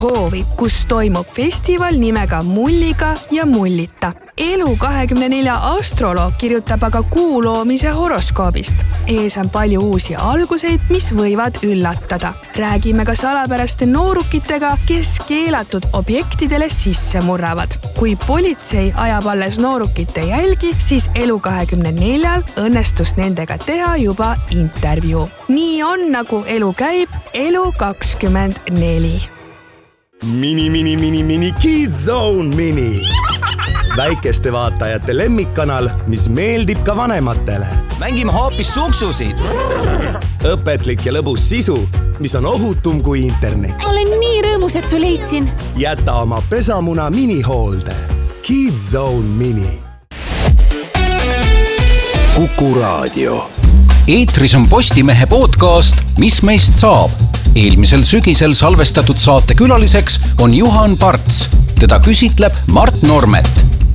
hoovi, kus toimub festival nimega Mulliga ja Mullita. Elu24 astroloog kirjutab aga kuu loomise horoskoobist. Ees on palju uusi alguseid, mis võivad üllatada. Räägime ka salapäraste noorukitega, kes keelatud objektidele sisse murravad. Kui politsei ajab alles noorukite jälgi, siis Elu24 õnnestus nendega teha juba intervjuu. Nii on, nagu elu käib, Elu24. Mini Kidzone Mini. Väikeste vaatajate lemmikkanal, mis meeldib ka vanematele. Mängime hoopis suksusid. Õpetlik ja lõbus sisu, mis on ohutum kui internet. Olen nii rõõmus, et su leidsin. Jäta oma pesamuna minihoolde. Kidzone Mini. Kuku Raadio. Eetris on Postimehe podcast Mis meist saab? Eelmisel sügisel salvestatud saate külaliseks on Juhan Parts. Teda küsitleb Mart Normet.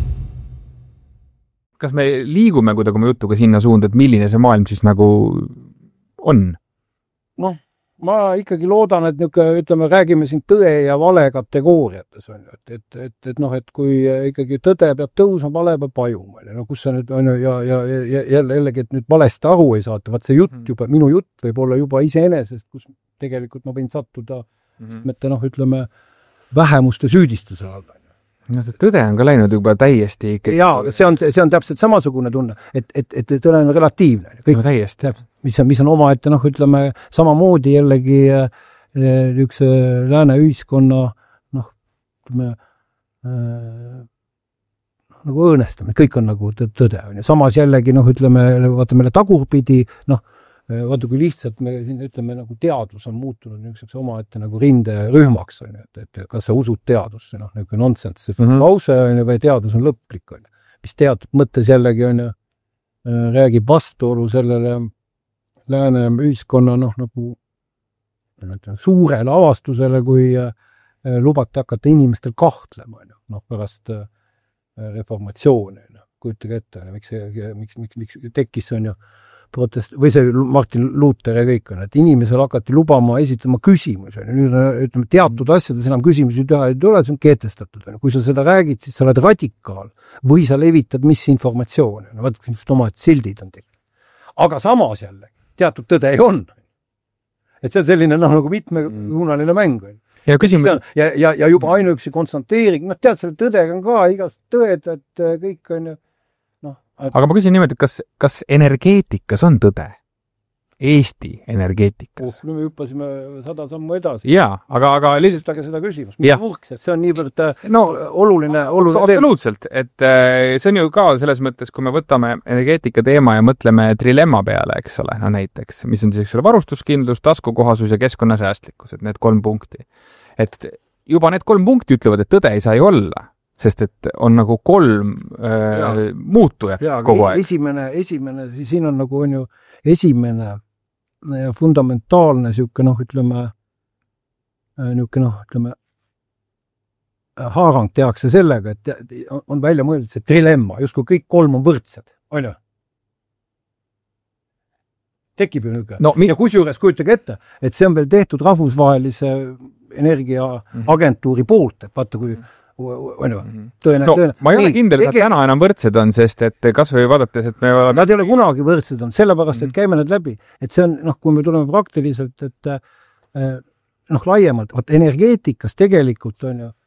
Kas me liigume kuidagi oma jutuga sinna suunda, et milline see maailm siis nagu on? Noh, ma ikkagi loodan, et ütleme, räägime siin tõe ja vale kategooriates. Et kui ikkagi tõde peab tõusma, vale peab pajuma. No kus see nüüd on ja jällegi, et nüüd valesti aru ei saata. Vaat see jutt juba, minu jutt võib olla juba iseenesest, kus tegelikult ma võin sattuda, ütleme, vähemuste süüdistuse all. No, tõde on ka läinud juba täiesti ikkagi. Jaa, see on täpselt samasugune tunne, et tõde on relatiivne. No täiesti. Mis on oma ette, ütleme, samamoodi jällegi üks lääne ühiskonna nagu õõnestamine, kõik on nagu tõde. Samas jällegi, ütleme, vaata meile tagurpidi, vaata kui lihtsalt me siin ütleme, nagu teadus on muutunud niisuguseks oma ette nagu rinderühmaks, et kas sa usud teadusse, nagu nonsense, see lause või teadus on lõplik, mis teatud mõttes jällegi räägib vastuolu sellele lääne ühiskonna nagu suurele avastusele, kui lubate hakata inimestel kahtlema pärast reformatsiooni. Kujutage ette, miks tekkis protest, või see Martin Luther ja kõik on, et inimesel hakati lubama esitama küsimusi. Nüüd ütleme, teatud asjades enam küsimusi teha ei tule, see on keetestatud. Kui sa seda räägid, siis sa oled radikaal või sa levitad misinformatsiooni. Vaata, omad sildid on tekkinud. Aga samas jälle, teatud tõde ei on. Et see on selline nagu mitmesuunaline mäng. Ja juba ainuüksi konstanteering, tead, selle tõdega on ka igast tõed, et kõik on Aga ma küsin nimelt, et kas energeetikas on tõde? Eesti energeetikas? Me hüppasime 100 sammu edasi. Jaa, aga lihtsalt seda küsimus. Mis võrks, et see on niivõrd oluline absoluutselt, et see on ju ka selles mõttes, kui me võtame energeetika teema ja mõtleme trilemma peale, eks ole, näiteks, mis on siis varustuskindlus, taskukohasus ja keskkonnasäästlikkus, et need 3 punkti. Et juba need 3 punkti ütlevad, et tõde ei saa ju olla. Sest et on nagu 3 muutujat kogu aeg. Esimene, siin on nagu on ju esimene fundamentaalne ütleme, haarang tehakse sellega, et on välja mõeldud see trilemma, just kui kõik 3 on võrdsed, on ju? Tekib ju niisugune. Ja kusjuures kujutage ette, et see on veel tehtud rahvusvahelise energiaagentuuri poolt, et vaata kui ma ei ole kindel, et täna enam võrdsed on, sest et kas või vaadates, et me oleme... Nad ei ole kunagi võrdsed on, sellepärast, et käime need läbi. Et see on, kui me tuleme praktiliselt, et laiemalt, energeetikas tegelikult on ju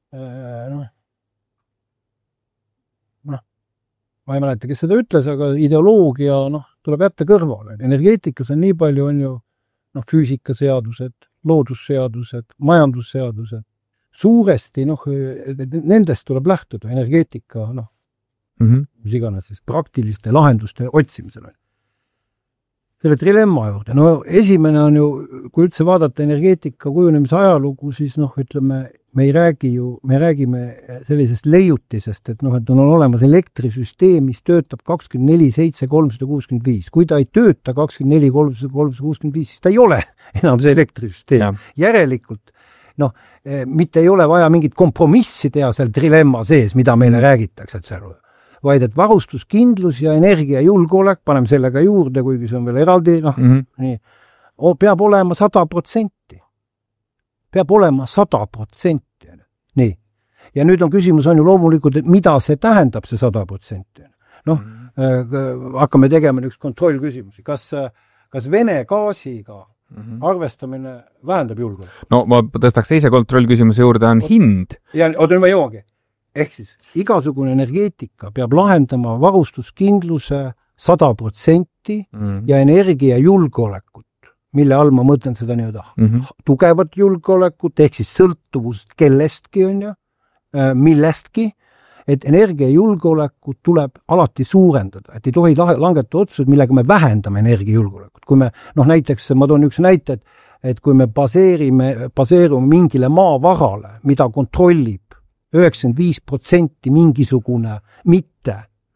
ma ei mäleta, kes seda ütles, aga ideoloogia tuleb jätta kõrvale. Energeetikas on nii palju on ju füüsikaseadused, loodusseadused, majandusseadused. Suuresti, nendest tuleb lähtuda energeetika, mis iganes siis praktiliste lahenduste otsimisel. Selle trilemma juurde. Esimene on ju, kui üldse vaadata energeetika kujunemise ajalugu, siis ütleme, me räägime sellisest leiutisest, et on olemas elektrisüsteem, mis töötab 24/7/365. Kui ta ei tööta 24/365, siis ta ei ole enam see elektrisüsteem. Järelikult mitte ei ole vaja mingit kompromissi teha seal trilemma sees, mida meile räägitakse, et seal, vaid et varustuskindlus ja energiajulgeolek, paneme sellega juurde, kuigi see on veel eraldi, peab olema 100%. peab olema 100%. Nii. Ja nüüd on küsimus on ju loomulikult, et mida see tähendab, see 100%. Noh, hakkame tegema üks kontrollküsimusi. Kas Vene gaasiga arvestamine vähendab julgeolekut? No ma tõstaks teise kontrollküsimuse juurde, on hind. Ja nüüd ma jõuangi. Ehk siis igasugune energeetika peab lahendama varustuskindluse 100% ja energiajulgeolekut, mille all ma mõtlen seda tugevat julgeolekut, ehk siis sõltuvust kellestki on ju, millestki, et energiajulgeolekut tuleb alati suurendada, et ei tohi langetada otsused, millega me vähendame energiajulgeolekut. Kui me, näiteks ma toon üks näite, et kui me baseerume mingile maavarale, mida kontrollib 95% mingisugune mitte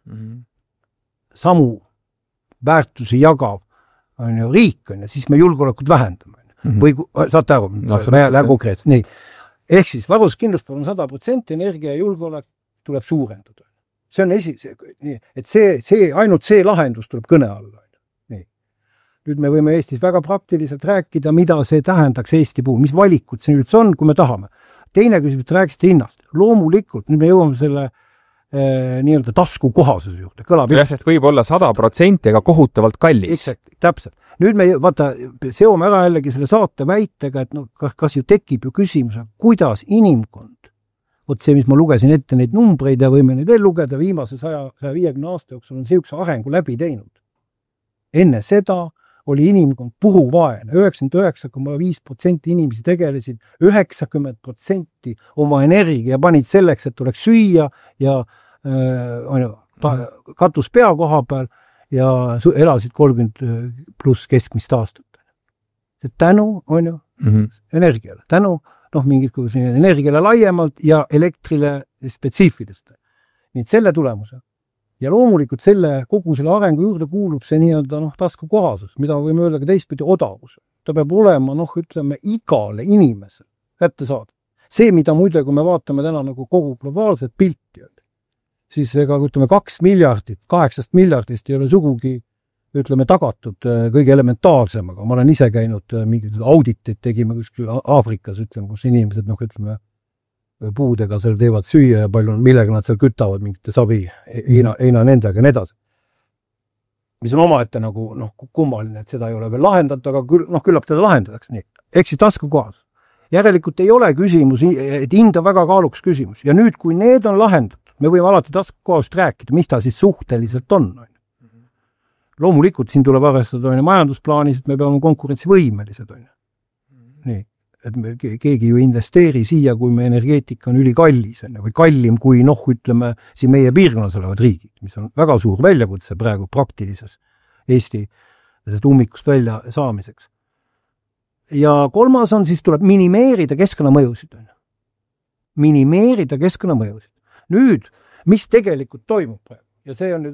samu väärtusi jagav on ju riik, on ju, siis me julgeolekut vähendame. Või saate aru, lähe konkreetselt. Nii. Ehk siis varuskindlus on 100%, energia ja julgeolek tuleb suurendada. See on et ainult see lahendus tuleb kõne alla. Nii. Nüüd me võime Eestis väga praktiliselt rääkida, mida see tähendaks Eesti puhul, mis valikud see nüüd on, kui me tahame. Teine küsimus, et rääkisite hinnast. Loomulikult, nüüd me jõuame selle nii-öelda taskukohasuse juurde. Sest võib olla 100% ega kohutavalt kallis. Täpselt. Nüüd me seome ära jällegi selle saate väitega, et kas ju tekib ju küsimus, kuidas inimkond, see, mis ma lugesin ette neid numbreid ja võime neid veel lugeda, viimase 150 aasta jooksul on see üks arengu läbi teinud. Enne seda oli inimkond puhuvaene, 99,5% inimesi tegelesid, 90% oma energia panid selleks, et oleks süüa ja katus pea koha peal ja elasid 30 pluss keskmist aastat. Tänu on ju energiale, tänu mingit energiale laiemalt ja elektrile spetsiifilist. Nii selle tulemuse. Ja loomulikult kogu selle arengu juurde kuulub see nii-öelda taskukohasus, mida võime öelda ka teistpidi odavus. Ta peab olema, igale inimesele kätte saada. See, mida muide, kui me vaatame täna kogu globaalset pilti, siis 2 miljardit, 8 miljardist ei ole sugugi, tagatud kõige elementaarsemaga. Ma olen ise käinud mingid auditeid, tegime kuskil Aafrikas, kus inimesed, puudega seal teevad süüa ja palju, millega nad seal kütavad mingite savi, heina nendega ja nii edasi. Mis on omaette kummaline, et seda ei ole veel lahendatud, aga küllap teda lahendatakse nii. Ehk siis taskukohas. Järelikult ei ole küsimus, et hind on väga kaaluks küsimus. Ja nüüd, kui need on lahendatud, me võime alati taskukohast rääkida, mis ta siis suhteliselt on. Loomulikult siin tuleb arvestada majandusplaanis, et me peame konkurentsivõimelised. Nii. Et keegi ju investeeri siia, kui me energeetika on ülikallis või kallim kui siin meie piirkonnas olevad riigid, mis on väga suur väljakutse praegu praktilises Eesti ummikust välja saamiseks. Ja kolmas on siis tuleb minimeerida keskkonnamõjusid. Minimeerida keskkonnamõjusid. Nüüd, mis tegelikult toimub praegu? Ja see on nüüd,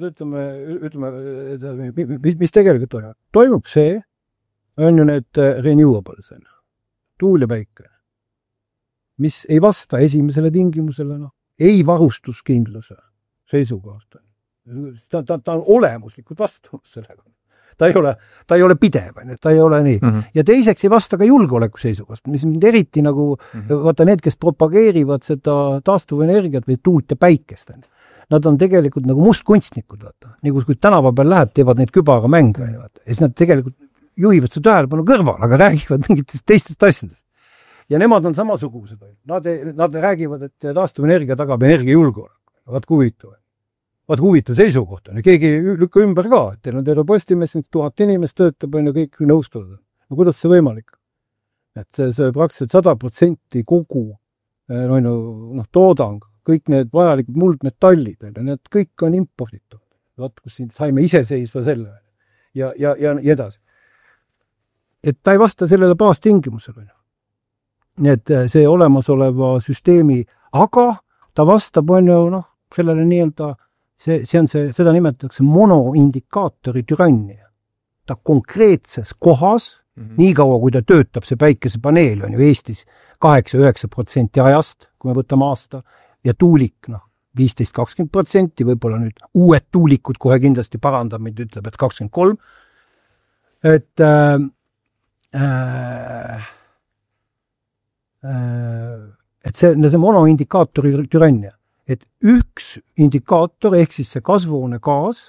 mis tegelikult toimub? Toimub see, on ju need renewables, tuul ja päike, mis ei vasta esimesele tingimusele, ei varustuskindluse seisukohast. Ta on olemuslikult vastu sellega. Ta ei ole pidev, ta ei ole nii. Ja teiseks ei vasta ka julgeoleku seisukohast, mis on eriti vaata need, kes propageerivad seda taastuvenergiat või tuult ja päikest. Nad on tegelikult mustkunstnikud, vaata. Nii kui tänava peal läheb, teevad neid kübara mänge. Ja siis nad tegelikult juhivad seda tähelepanu kõrval, aga räägivad mingitest teistest asjadest. Ja nemad on samasugused. Nad räägivad, et taastuvenergia tagab energiajulgeolek. Vaat huvitav seisukoht. Keegi lükka ümber ka, et teil on terve Postimees, 1000 inimest töötab ja kõik nõustuvad. No kuidas see võimalik? Et see praktiliselt 100% kogu toodang, kõik need vajalikud muldmetallid, need kõik on imporditud. Vaat, kus siin saime iseseisva selle. Ja edasi. Et ta ei vasta sellele baastingimusele. Nii et see olemasoleva süsteemi, aga ta vastab sellele nii-öelda, seda nimetatakse monoindikaatori türannia. Ta konkreetses kohas, nii kaua kui ta töötab, see päikesepaneel on ju Eestis 8-9% ajast, kui me võtame aasta, ja tuulik 15-20%, võib-olla nüüd uued tuulikud kohe kindlasti parandab, mind ütleb, et 23%. Et et see monoindikaatori türannia, et üks indikaator ehk siis see kasvuhoonegaas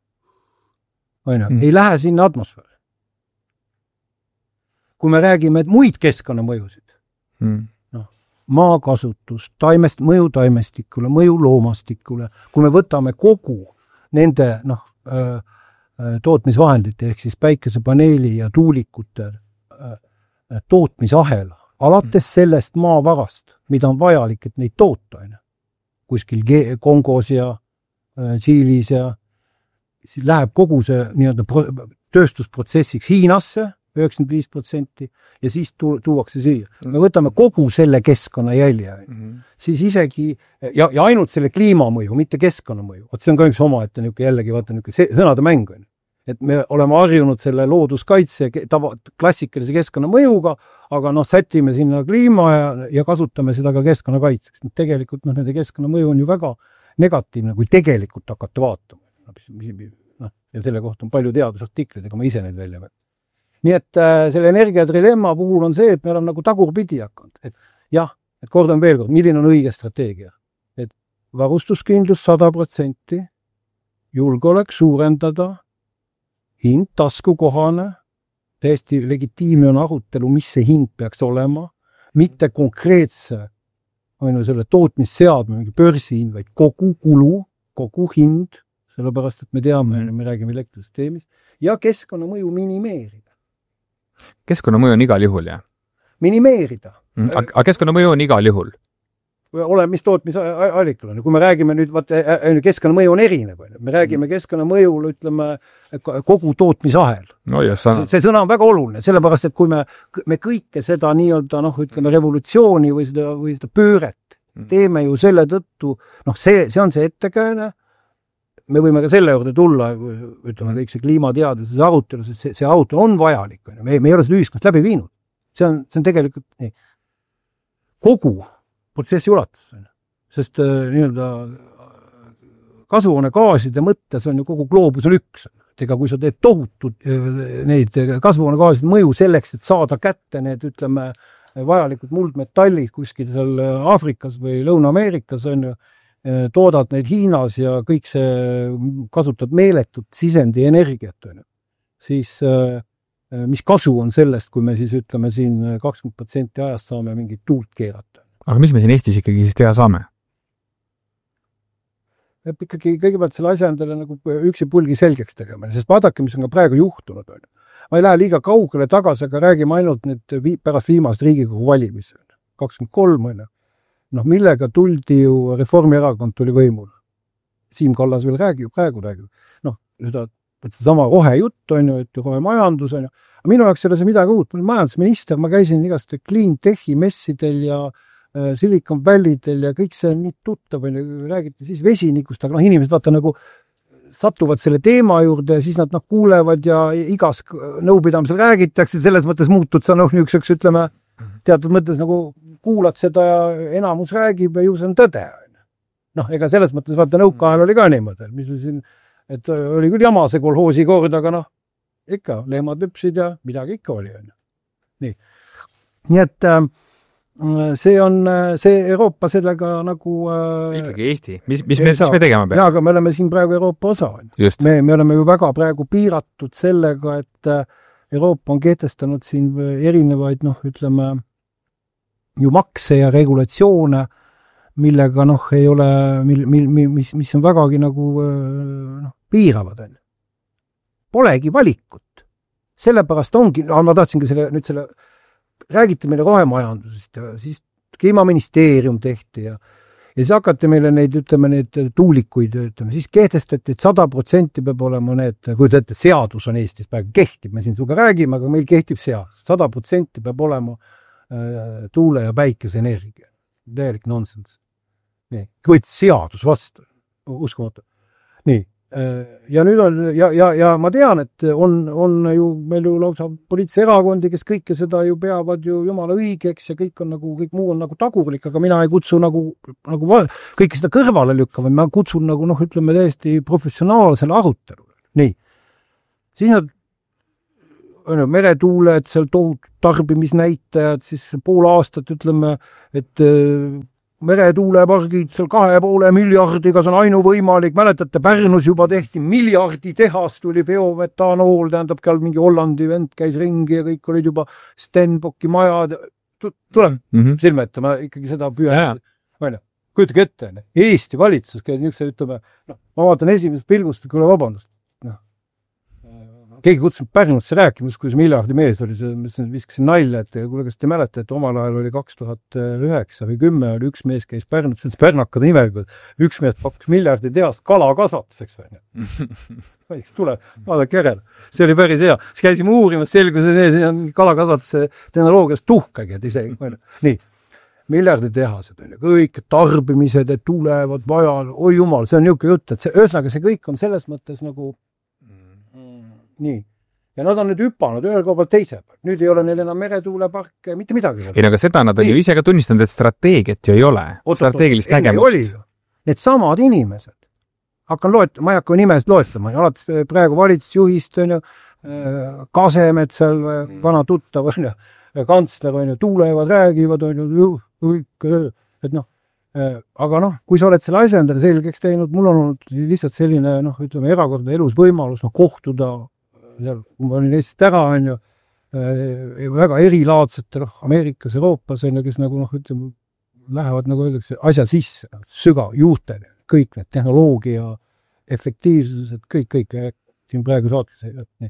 ei lähe sinna atmosfääri. Kui me räägime muid keskkonnamõjusid, maakasutus, mõju taimestikule, mõju loomastikule, kui me võtame kogu nende tootmisvahendite ehk siis päikesepaneeli ja tuulikute tootmisahela, alates sellest maavarast, mida on vajalik, et neid toota, kuskil Kongos ja Tšiilis ja siis läheb kogu see nii-öelda tööstusprotsessiks Hiinasse 95% ja siis tuuakse siia. Me võtame kogu selle keskkonna jälje, siis isegi, ja ainult selle kliimamõju, mitte keskkonnamõju. See on ka üks oma, et jällegi vaata sõnade mäng on. Et me oleme harjunud selle looduskaitse klassikalise keskkonnamõjuga, aga sätime sinna kliima ja kasutame seda ka keskkonnakaitseks. Tegelikult nende keskkonnamõju on ju väga negatiivne, kui tegelikult hakata vaatama. Ja selle kohta on palju teadusartikleid, ega ma ise neid välja võtta. Nii et selle energiatrilemma puhul on see, et meil on nagu tagurpidi hakanud. Et jah, et kordan veel kord, milline on õige strateegia. Et varustuskindlus 100%, julgeolek suurendada, hind taskukohane, täiesti legitiimne on arutelu, mis see hind peaks olema, mitte konkreetse selle tootmisseadme, mingi börsihind, vaid kogu kulu, kogu hind, sellepärast, et me teame, me räägime elektrisüsteemist, ja keskkonnamõju minimeerida. Keskkonnamõju on igal juhul, jah? Minimeerida. Aga keskkonnamõju on igal juhul? Ole, mis tootmisallikal on. Kui me räägime nüüd, keskkonnamõju on erinev. Me räägime keskkonnamõjul, ütleme, kogu tootmisahel. No, see sõna on väga oluline, sellepärast, et kui me kõike seda nii-öelda, ütleme, revolutsiooni või seda pööret teeme ju selle tõttu, see on see ettekääne. Me võime ka selle juurde tulla, ütleme, kõik see kliimateadus, see arutelu, see arutelu on vajalik. Me ei ole seda ühiskonnast läbi viinud. See on tegelikult kogu protsessi ulatus. Sest nii-öelda kasvuhoonegaaside mõttes on ju kogu gloobus on üks. Ega kui sa teed tohutud neid kasvuhoonegaaside mõju selleks, et saada kätte need, ütleme, vajalikud muldmetallid kuskil seal Aafrikas või Lõuna-Ameerikas on ju, toodad neid Hiinas ja kõik see kasutad meeletut sisendi energiat, siis mis kasu on sellest, kui me siis ütleme siin 20% ajast saame mingit tuult keerata. Aga mis me siin Eestis ikkagi siis teha saame? Ikkagi kõigepealt selle asja endale nagu üksi pulgi selgeks tegema, sest vaadake, mis on ka praegu juhtunud. Ma ei lähe liiga kaugele tagasi, aga räägime ainult nüüd pärast viimast Riigikogu valimisi. 23 millega tuldi ju Reformierakond tuli võimul. Siim Kallas veel praegu räägib. See sama rohejutt on ju, et rohemajandus on ju. Minu jaoks ei ole see midagi uut. Majandusminister, ma käisin igast Clean Techi messidel ja Silicon Valley'del ja kõik see on nii tuttav, räägiti siis vesinikust, aga inimesed vaata nagu satuvad selle teema juurde ja siis nad kuulevad ja igas nõupidamisel räägitakse, selles mõttes muutud sa niisuguseks, ütleme, teatud mõttes nagu kuulad seda ja enamus räägib ja ju see on tõde. Ega selles mõttes vaata nõukaajal oli ka niimoodi, et oli küll jama see kolhoosi kord, aga ikka lehmad lüpsid ja midagi ikka oli. Nii et see on see Euroopa sellega nagu ikkagi Eesti. Mis me tegema peame? Jaa, aga me oleme siin praegu Euroopa osa. Me oleme ju väga praegu piiratud sellega, et Euroopa on kehtestanud siin erinevaid, ütleme, ju makse ja regulatsioone, millega ei ole, mis on vägagi nagu piiravad. Polegi valikut. Sellepärast ongi, ma tahtsingi selle räägiti meile rohemajandusest ja siis kliimaministeerium tehti ja siis hakati meile neid, ütleme, need tuulikuid, ütleme, siis kehtestati, et 100% peab olema need, kui te ette, seadus on Eestis praegu kehtib, me siin suga räägime, aga meil kehtib seadus. 100% peab olema tuule- ja päikeseenergia. Täielik nonsense. Võid seadus vastu. Uskumatu. Nii. Ja nüüd on, ja ma tean, et on ju meil ju lausa poliitseerakondi, kes kõike seda ju peavad ju jumala õigeks ja kõik muu on nagu tagurlik, aga mina ei kutsu nagu kõike seda kõrvale lükkama, ma kutsun nagu, ütleme täiesti professionaalsele arutelu. Nii. Siis nad meretuuled, seal tohutud tarbimisnäitajad, siis pool aastat ütleme, et meretuulepargid seal 2,5 miljardiga, see on ainuvõimalik, mäletate, Pärnus juba tehti miljardi tehas, tuli biometaanool, tähendab, seal mingi Hollandi vend käis ringi ja kõik olid juba Stenbocki majad, tuleb silme ette, ma ikkagi seda püüan. Kujutage ette, Eesti valitsus käib niisuguse, ütleme, ma vaatan esimesest pilgust, kuule vabandust. Keegi kutsus Pärnusse rääkimus, kui see miljardi mees oli, viskasin nalja, et kuule, kas te mälete, et omal ajal oli 2009 või 10 oli üks mees käis Pärnusse, see pärnakad nimelikult, üks mees pakkus miljardi teast kalakasvatuseks. Võiks tule, vaadake järel. See oli päris hea. Siis käisime uurimas, selgus, et see on kalakasvatuse tehnoloogias tuhkagi, et isegi. Nii, miljardi tehased, kõik tarbimised, et tulevad vaja, oi jumal, see on niisugune jutt, et ühesõnaga see kõik on selles mõttes nagu nii. Ja nad on nüüd hüpanud ühel koha pealt teise. Nüüd ei ole neil enam meretuuleparke, mitte midagi. Ei, aga seda nad on ju ise ka tunnistanud, et strateegiat ju ei ole. Strateegilist nägemust. Need samad inimesed. Hakkan ma ei hakka nimest loestama. Alates praegu valitsusjuhist, Kasemed seal, vana tuttav, kantsler, tulevad, räägivad, et aga kui sa oled selle asja endale selgeks teinud, mul on olnud lihtsalt selline, ütleme, erakordne elus võimalus kohtuda seal, kui ma olin Eestist ära, väga erilaadsete, Ameerikas, Euroopas, kes ütleme, lähevad, nagu öeldakse, asja sisse, juurtele, kõik need tehnoloogia, efektiivsused, kõik siin praegu saates.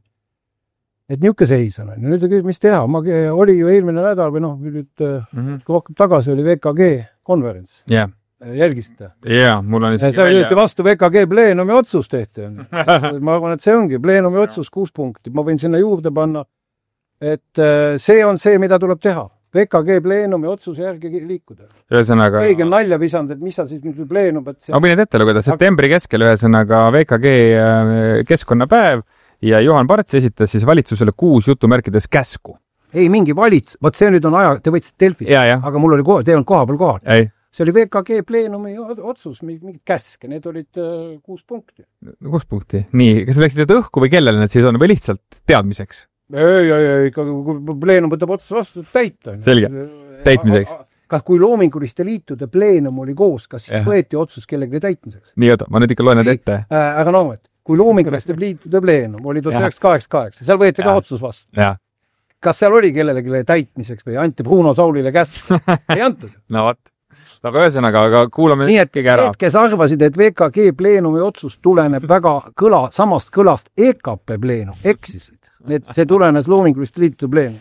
Et niisugune seis on. Nüüd, mis teha? Oli ju eelmine nädal või nüüd rohkem tagasi oli VKG konverents. Jälgisite? Mul on see oli vastu VKG pleenumi otsus tehti. Ma arvan, et see ongi pleenumi otsus 6 punkti. Ma võin sinna juurde panna, et see on see, mida tuleb teha. VKG pleenumi otsuse järgi liikuda. Ühesõnaga... Keegi on nalja visanud, et mis sa siis nüüd pleenub, et see... Ma võin ette lugeda, septembri keskel ühesõnaga VKG keskkonnapäev ja Juhan Parts esitas siis valitsusele 6 jutumärkides käsku. Ei, mingi valits. Võt see nüüd on te võtsite Delfist, aga mul oli te on koha peal kohal. Ei. See oli VKG pleenumi otsus, mingid käske, need olid 6 punkti. 6 punkti. Nii, kas läksid õhku või kellele need siis on või lihtsalt teadmiseks? Ei, kui pleenum võtab otsus vastu, täita. Selge, täitmiseks. Kas kui loominguliste liitude pleenum oli koos, kas siis võeti otsus kellegi täitmiseks? Nii, oota, ma nüüd ikka loen need ette. Aga kui loominguliste liitude pleenum oli 1988, seal võeti ka otsus vastu. Kas seal oli kellelegi täitmiseks või anti Bruno Saulile käsk? Ei antud. No vaat. Aga ühesõnaga, kuulame kõige ära. Need, kes arvasid, et VKG pleenumi otsus tuleneb väga samast kõlast EKP pleenum, eksisid. See tulenes loomingulist liitude pleenum.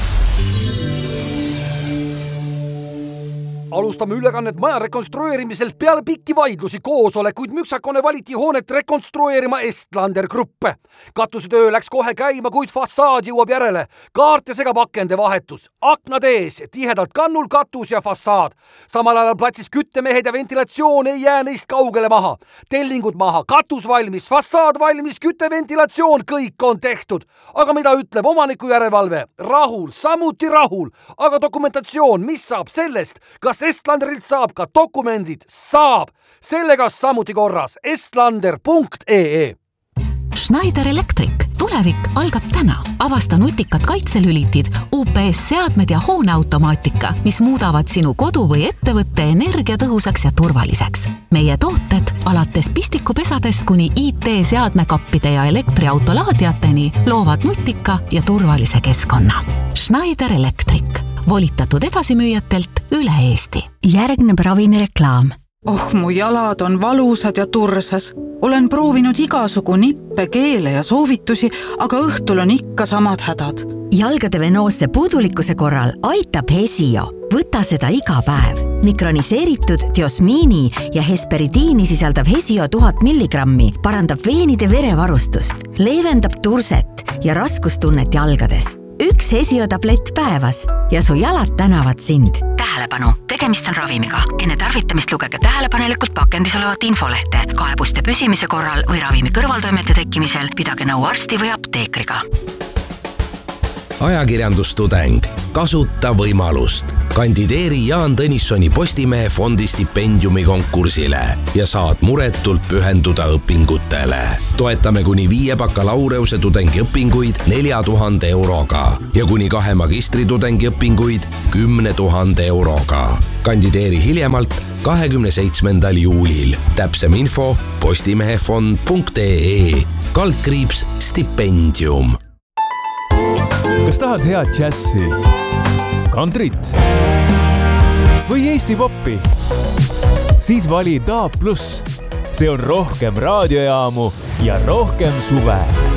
Alustame ülekannet maja rekonstrueerimiselt peale pikki vaidlusi koosolekuid müksakone valiti hoonet rekonstrueerima Estlander Gruppe. Katusetöö läks kohe käima, kuid fassaad jõuab järele. Kaarte segab akende vahetus. Aknad ees, tihedalt kannul katus ja fassaad. Samal ajal platsis küttemehed ja ventilatsioon ei jää neist kaugele maha. Tellingud maha, katus valmis, fassaad valmis, kütteventilatsioon, kõik on tehtud. Aga mida ütleb omaniku järelevalve? Rahul, samuti rahul. Aga dokumentatsioon, mis saab sellest? Kas Estlanderilt saab ka dokumendid? Saab! Sellega samuti korras. Estlander.ee Schneider Electric. Tulevik algab täna. Avasta nutikad kaitselülitid, UPS-seadmed ja hooneautomaatika, mis muudavad sinu kodu või ettevõtte energiatõhusaks ja turvaliseks. Meie tooted alates pistikupesadest kuni IT-seadmekappide ja elektriautolaadiateni loovad nutika ja turvalise keskkonna. Schneider Electric. Volitatud edasimüüjatelt üle Eesti. Järgneb ravimireklaam. Mu jalad on valusad ja tursas. Olen proovinud igasugu nippe, keele ja soovitusi, aga õhtul on ikka samad hädad. Jalgade venoosse puudulikkuse korral aitab Hesio. Võta seda iga päev. Mikroniseeritud diosmiini ja hesperidiini sisaldav Hesio 1000 milligrammi parandab veenide verevarustust, leevendab turset ja raskustunnet jalgades. 1 Hesio tablett päevas ja su jalad tänavad sind. Tähelepanu, tegemist on ravimiga. Enne tarvitamist lugege tähelepanelikult pakendis olevat infolehte. Kaebuste püsimise korral või ravimi kõrvaltoimete tekkimisel pidage nõu arsti või apteekriga. Ajakirjandustudeng. Kasuta võimalust. Kandideeri Jaan Tõnissoni Postimehe fondi stipendiumi konkursile ja saad muretult pühenduda õpingutele. Toetame kuni 5 bakalaureuse tudengi õpinguid 4000 euroga ja kuni 2 magistritudengi õpinguid 10 000 euroga. Kandideeri hiljemalt 27. juulil. Täpsem info postimehefond.ee /stipendium. Kas tahad head džässi, kantrit või Eesti poppi? Siis vali DAB+. See on rohkem raadiojaamu ja rohkem suve.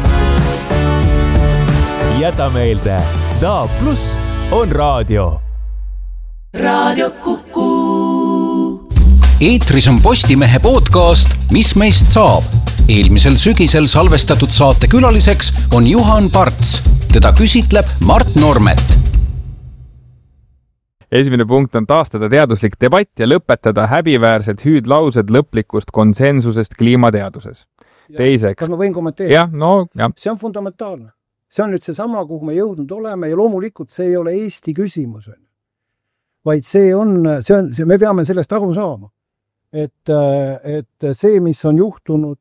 Jäta meelde, DAB+ on raadio. Raadio Kuku. Eetris on Postimehe podcast Mis meist saab? Eelmisel sügisel salvestatud saate külaliseks on Juhan Parts. Teda küsitleb Mart Normet. Esimene punkt on taastada teaduslik debatt ja lõpetada häbiväärsed hüüdlaused lõplikust konsensusest kliimateaduses. Teiseks. Kas ma võin kommenteerida? Jah, no, jah. See on fundamentaalne. See on nüüd see sama, kuhu me jõudnud oleme ja loomulikult see ei ole Eesti küsimus. Vaid me peame sellest aru saama. Et see, mis on juhtunud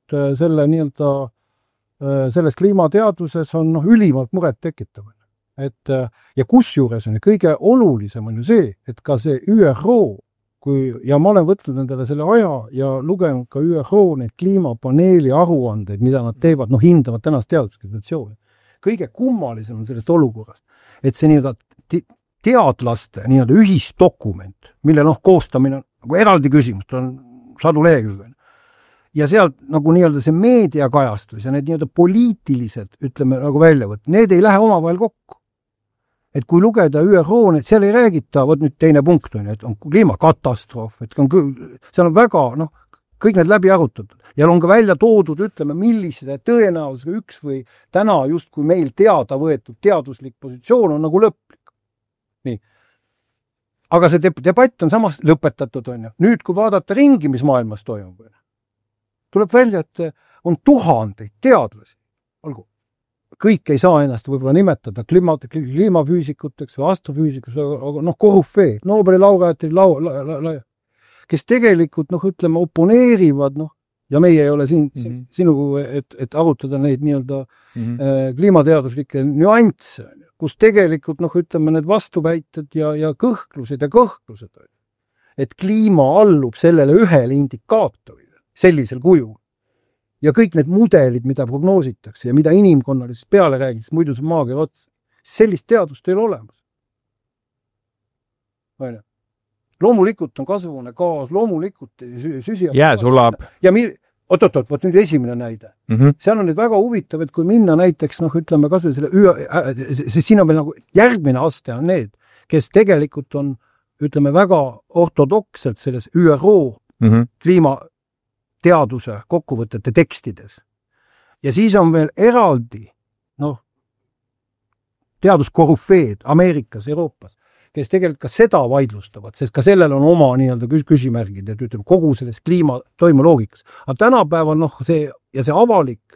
selles kliimateaduses on ülimalt muret tekitav. Ja kusjuures on kõige olulisem on ju see, et ka see ÜRO, ja ma olen võtnud endale selle aja ja lugenud ka ÜRO need kliimapaneeli aruandeid, mida nad teevad, hindavad tänast teaduskedatsiooni. Kõige kummalisem on sellest olukorrast, et see teadlaste ühisdokument, mille koostamine on eraldi küsimus, ta on 100 lehekülge. Ja sealt see meediakajastus ja need poliitilised, ütleme väljavõtt, need ei lähe omavahel kokku. Et kui lugeda ÜRO, seal ei räägita, nüüd teine punkt on, et on kliimakatastroof, et seal on väga, kõik need läbi arutatud. Ja on ka välja toodud, ütleme, millised tõenäosusega üks või täna just kui meil teada võetud teaduslik positsioon on lõplik. Nii. Aga see debatt on samas lõpetatud, on ju. Nüüd, kui vaadata ringi, mis maailmas toimub, tuleb välja, et on tuhandeid teadlasi. Olgu, kõik ei saa ennast võib-olla nimetada kliimafüüsikuteks või astrofüüsikuteks, aga korufeed, Nobeli laureaatid, kes tegelikult, ütleme, oponeerivad, ja meie ei ole sinugu, et arutada neid kliimateaduslikke nüansse, kus tegelikult, ütleme, need vastuväited ja kõhklused. Et kliima allub sellele ühele indikaatorile, sellisel kujul. Ja kõik need mudelid, mida prognoositakse ja mida inimkonnale siis peale räägitakse, muidu see maagia ots. Sellist teadust ei ole olemas. Loomulikult on kasvuhoone gaas, loomulikult süsihapped. Jää sulab. Ja võt nüüd esimene näide. Seal on nüüd väga huvitav, et kui minna näiteks, ütleme kas või selle siin on veel järgmine aste on need, kes tegelikult on, ütleme, väga ortodokselt selles ÜRO kliimateaduse kokkuvõtete tekstides. Ja siis on veel eraldi, teaduskorufeed Ameerikas, Euroopas, kes tegelikult ka seda vaidlustavad, sest ka sellel on oma küsimärgid, et ütleme kogu selles kliima toimuloogikas. Aga tänapäeval see avalik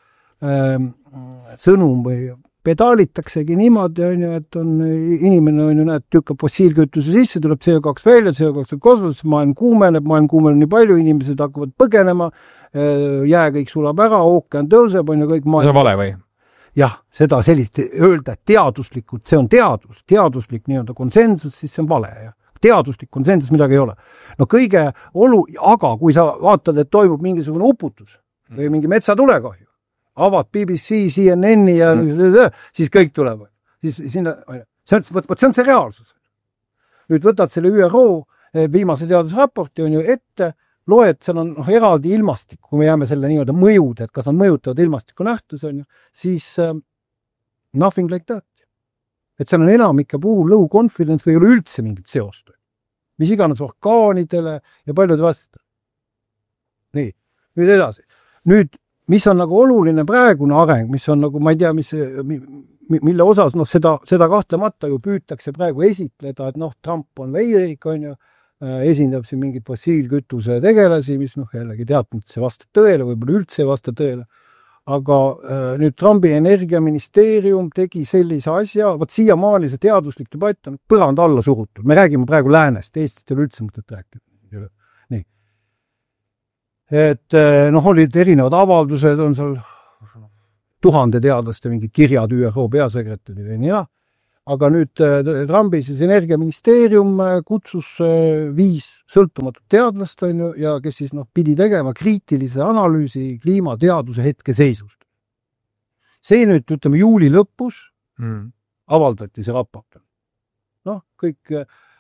sõnum või pedaalitaksegi niimoodi, et inimene näed, tükkab fossiilkütuse sisse, tuleb CO2 välja, CO2 kosmoses, maailm kuumeneb nii palju, inimesed hakkavad põgenema, jää kõik sulab ära, ookean tõuseb, kõik maailm. See on vale või? Jah, seda sellist öelda, et teaduslikult, see on teaduslik konsensus, siis see on vale. Ja. Teaduslik konsensus midagi ei ole. Aga kui sa vaatad, et toimub mingisugune uputus või mingi metsatulekahju, avad BBC, CNN-i ja siis kõik tulevad. See on see reaalsus. Nüüd võtad selle ÜRO viimase teadusraporti on ju ette, loed, seal on eraldi ilmastik, kui me jääme selle mõjud, et kas nad mõjutavad ilmastiku nähtus, on ju, siis nothing like that. Et seal on enamike puhul low confidence või ei ole üldse mingit seost. Mis iganes orkaanidele ja paljude vastu. Nii, nüüd edasi. Nüüd, mis on oluline praegune areng, mis on ma ei tea, mille osas seda kahtlemata ju püütakse praegu esitleda, et Trump on veirik, on ju, esindab siin mingit fossiilkütuse tegelasi, mis jällegi teatud, see vastab tõele, võib-olla üldse ei vasta tõele. aga nüüd Trumpi energiaministeerium tegi sellise asja, võt siiamaani see teaduslik debatt on põrand alla surutud. Me räägime praegu läänest, Eestist ei ole üldse mõtet rääkida. Nii. Et olid erinevad avaldused, on seal 1000 teadlaste mingid kirjad ÜRO peasekretärile ja nii. Aga nüüd Trumpi siis energiaministeerium kutsus 5 sõltumatut teadlast ja kes siis pidi tegema kriitilise analüüsi kliimateaduse hetkeseisust. See nüüd, ütleme, juuli lõpus avaldati see raport. Kõik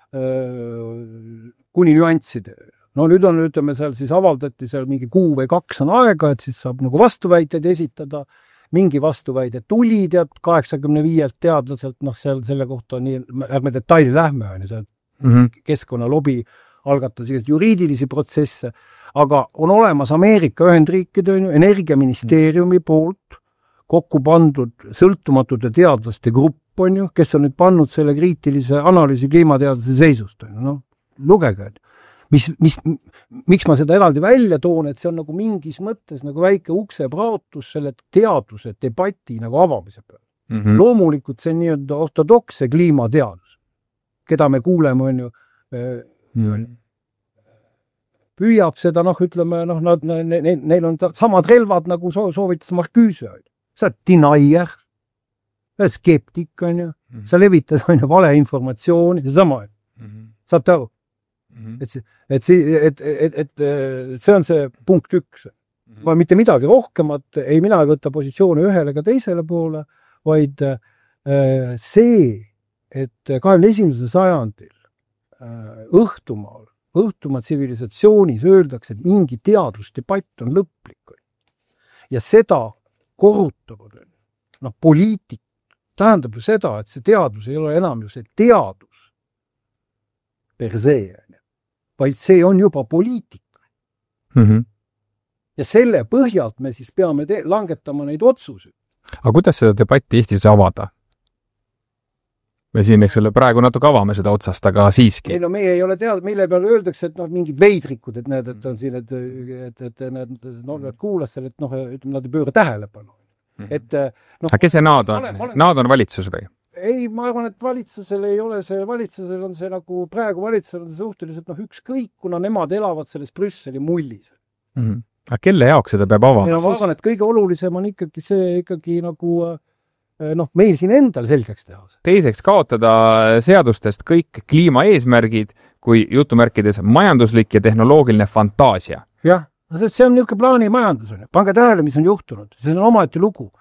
kuni nüansside. Nüüd on, ütleme, seal siis avaldati seal mingi 1 või 2 on aega, et siis saab vastuväiteid esitada. Mingi vastuväide tuli 85 teadlaselt, seal selle kohta nii, ärme detaili lähme, keskkonnalobi algatas juriidilisi protsesse, aga on olemas Ameerika Ühendriikide energiaministeeriumi poolt kokku pandud sõltumatute teadlaste grupp, kes on nüüd pannud selle kriitilise analüüsi kliimateaduse seisust. Lugege, miks ma seda eraldi välja toon, et see on mingis mõttes väike ukseprautus selle teaduse debati avamise peale. Loomulikult see on ortodokse kliimateadus, keda me kuuleme, püüab seda, ütleme, neil on samad relvad, nagu soovitas Marcuse. Sa oled denier, sa oled skeptik, sa levitad valeinformatsiooni, see sama. Saate aru? Et see on see punkt 1. Ma mitte midagi rohkemat, ei mina võtta positsioone ühele ega teisele poole, vaid see, et 21. sajandil õhtumaa tsivilisatsioonis öeldakse, et mingi teadusdebatt on lõplik. Ja seda korrutavad. Poliitik tähendab ju seda, et see teadus ei ole enam ju see teadus per se, vaid see on juba poliitika. Ja selle põhjalt me siis peame langetama neid otsuseid. Aga kuidas seda debatti Eestis avada? Me siin, eks ole, praegu natuke avame seda otsast, aga siiski. Ei, meie ei ole teada, mille peale öeldakse, et mingid veidrikud, et need, et on siin, et nad kuulas selle, et nad ei pööra tähelepanu. Aga kes see naad on? Naad on valitsus või? Ei, ma arvan, et valitsusel ei ole see, valitsusel on see praegu valitsusel on see suhteliselt ükskõik, kuna nemad elavad selles Brüsseli mullis. Aga kelle jaoks seda peab avama? Ma arvan, et kõige olulisem on ikkagi see meil siin endal selgeks teha. Teiseks kaotada seadustest kõik kliimaeesmärgid kui jutumärkides majanduslik ja tehnoloogiline fantaasia. Jah, see on niisugune plaanimajandus. Pange tähele, mis on juhtunud. See on omaette lugu.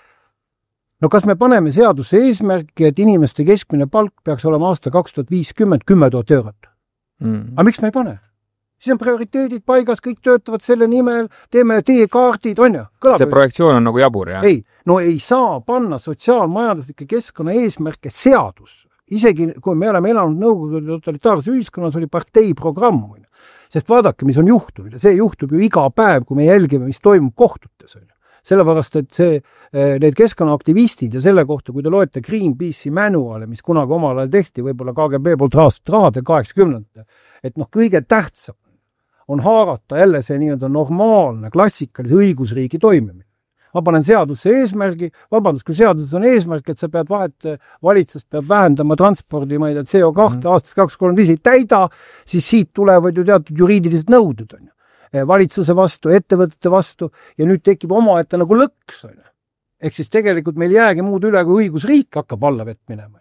Kas me paneme seaduse eesmärki, et inimeste keskmine palk peaks olema aasta 2050 10 000 eurot? Aga miks me ei pane? Siis on prioriteedid paigas, kõik töötavad selle nimel, teeme teekaardid, on ju? See projektsioon on jabur, jah? Ei, ei saa panna sotsiaalmajanduslikke keskkonna eesmärke seadus. Isegi kui me oleme elanud nõukogude totalitaarses ühiskonnas, oli parteiprogramm. Sest vaadake, mis on juhtunud. See juhtub ju iga päev, kui me jälgime, mis toimub kohtutes. Sellepärast, et need keskkonnaaktivistid ja selle kohta, kui te loete Greenpeace'i manuale, mis kunagi omal ajal tehti, võib-olla KGB poolt rahadel 80, et kõige tähtsam on haarata jälle see normaalne klassikalise õigusriigi toimimine. Ma panen seadusse eesmärgi, kui seaduses on eesmärk, et sa pead valitsus peab vähendama transpordi, CO2 aastast 2035 ei täida, siis siit tulevad ju teatud juriidilised nõuded, valitsuse vastu, ettevõtete vastu ja nüüd tekib omaette lõks. Ehk siis tegelikult meil jäägi muud üle, kui õigusriik hakkab alla vett minema.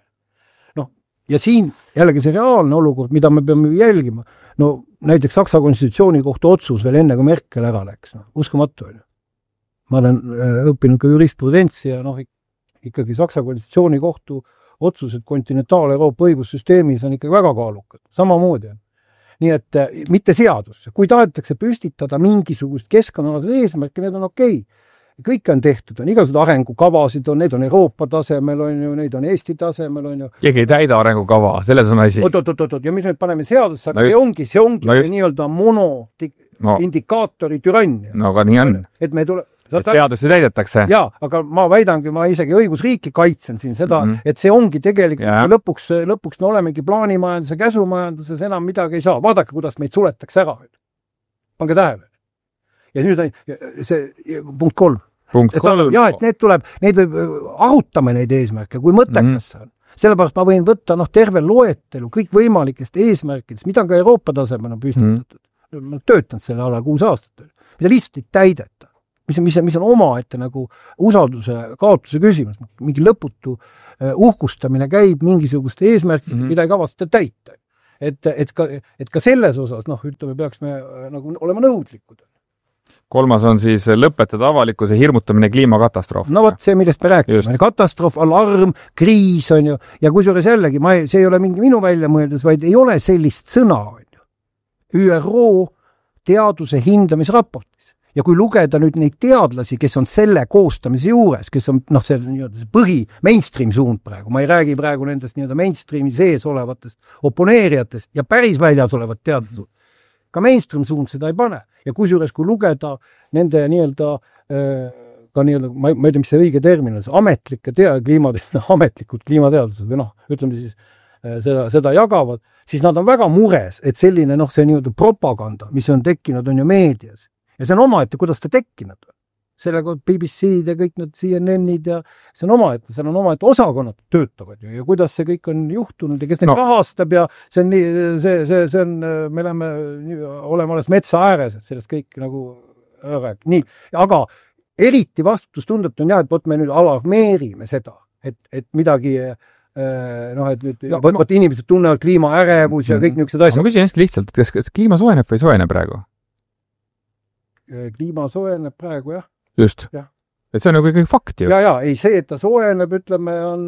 Ja siin jällegi see reaalne olukord, mida me peame jälgima. Näiteks Saksa konstitutsiooni kohta otsus veel enne, kui Merkel ära läks. Uskumatu. Ma olen õppinud ka jurisprudentsi ja ikkagi Saksa konstitutsiooni kohtu otsused kontinentaal-Euroopa õigussüsteemis on ikkagi väga kaalukad. Samamoodi. Nii et mitte seadus. Kui tahetakse püstitada mingisugust keskkonnalase eesmärki, need on okei. Kõik on tehtud, on igasugused arengukavasid, need on Euroopa tasemel, neid on Eesti tasemel. Keegi ei täida arengukava, selles on asi. Oot, ja mis me paneme seadusse, aga see ongi nii-öelda monoindikaatori türannia. No aga nii on. Et me tule... Et seadusi täidetakse. Jaa, aga ma väidangi, ma isegi õigusriiki kaitsen siin seda, et see ongi tegelikult, lõpuks me olemegi plaanimajanduse, käsumajanduses enam midagi ei saa. Vaadake, kuidas meid suletakse ära. Pange tähele. Ja nüüd on see punkt 3. et need tuleb, neid võib, arutame neid eesmärke, kui mõttekas see on. Sellepärast ma võin võtta terve loetelu kõik võimalikest eesmärkidest, mida ka Euroopa tasemel on püstitatud. Ma töötan selle ala 6 aastat, mida lihtsalt ei täideta. Mis on oma ette nagu usalduse kaotuse küsimus. Mingi lõputu uhkustamine käib mingisuguste eesmärkide, mida ei kavatseta täita. Et ka selles osas, ütleme, peaks me nagu olema nõudlikud. 3. on siis lõpetada avalikkuse hirmutamine kliimakatastroof. No vot see, millest me rääkisime. Katastroof, alarm, kriis on ju. Ja kusjuures jällegi, see ei ole mingi minu välja mõeldes, vaid ei ole sellist sõna on ju. ÜRO teaduse hindamisraportis. Ja kui lugeda nüüd neid teadlasi, kes on selle koostamise juures, kes on see põhi mainstream suund praegu, ma ei räägi praegu nendest mainstreami sees olevatest oponeerijatest ja päris väljas olevat teadlased. Ka mainstream suund seda ei pane. Ja kusjuures, kui lugeda nende ka ma ei tea, mis see õige termin on, ametlikud kliimateadlased või ütleme siis seda jagavad, siis nad on väga mures, et selline see propaganda, mis on tekkinud on ju meedias. Ja see on omaette, kuidas ta tekkinud. Sellega BBC-d ja kõik need CNN-id ja see on omaette osakonnad töötavad ju ja kuidas see kõik on juhtunud ja kes neid rahastab ja see on, me oleme alles metsa ääres, et sellest kõik nagu rääk. Nii, aga eriti vastutustundet on et me nüüd alarmeerime seda, et midagi võt inimesed tunnevad kliimaärevus ja kõik niisugused asjad. Ma küsin hästi lihtsalt, et kas kliima soojeneb või soojeneb praegu? Kliima soojeneb praegu, jah. Just. Ja. Et see on ju kõik fakt ju. Ja, ei see, et ta soojeneb, ütleme, on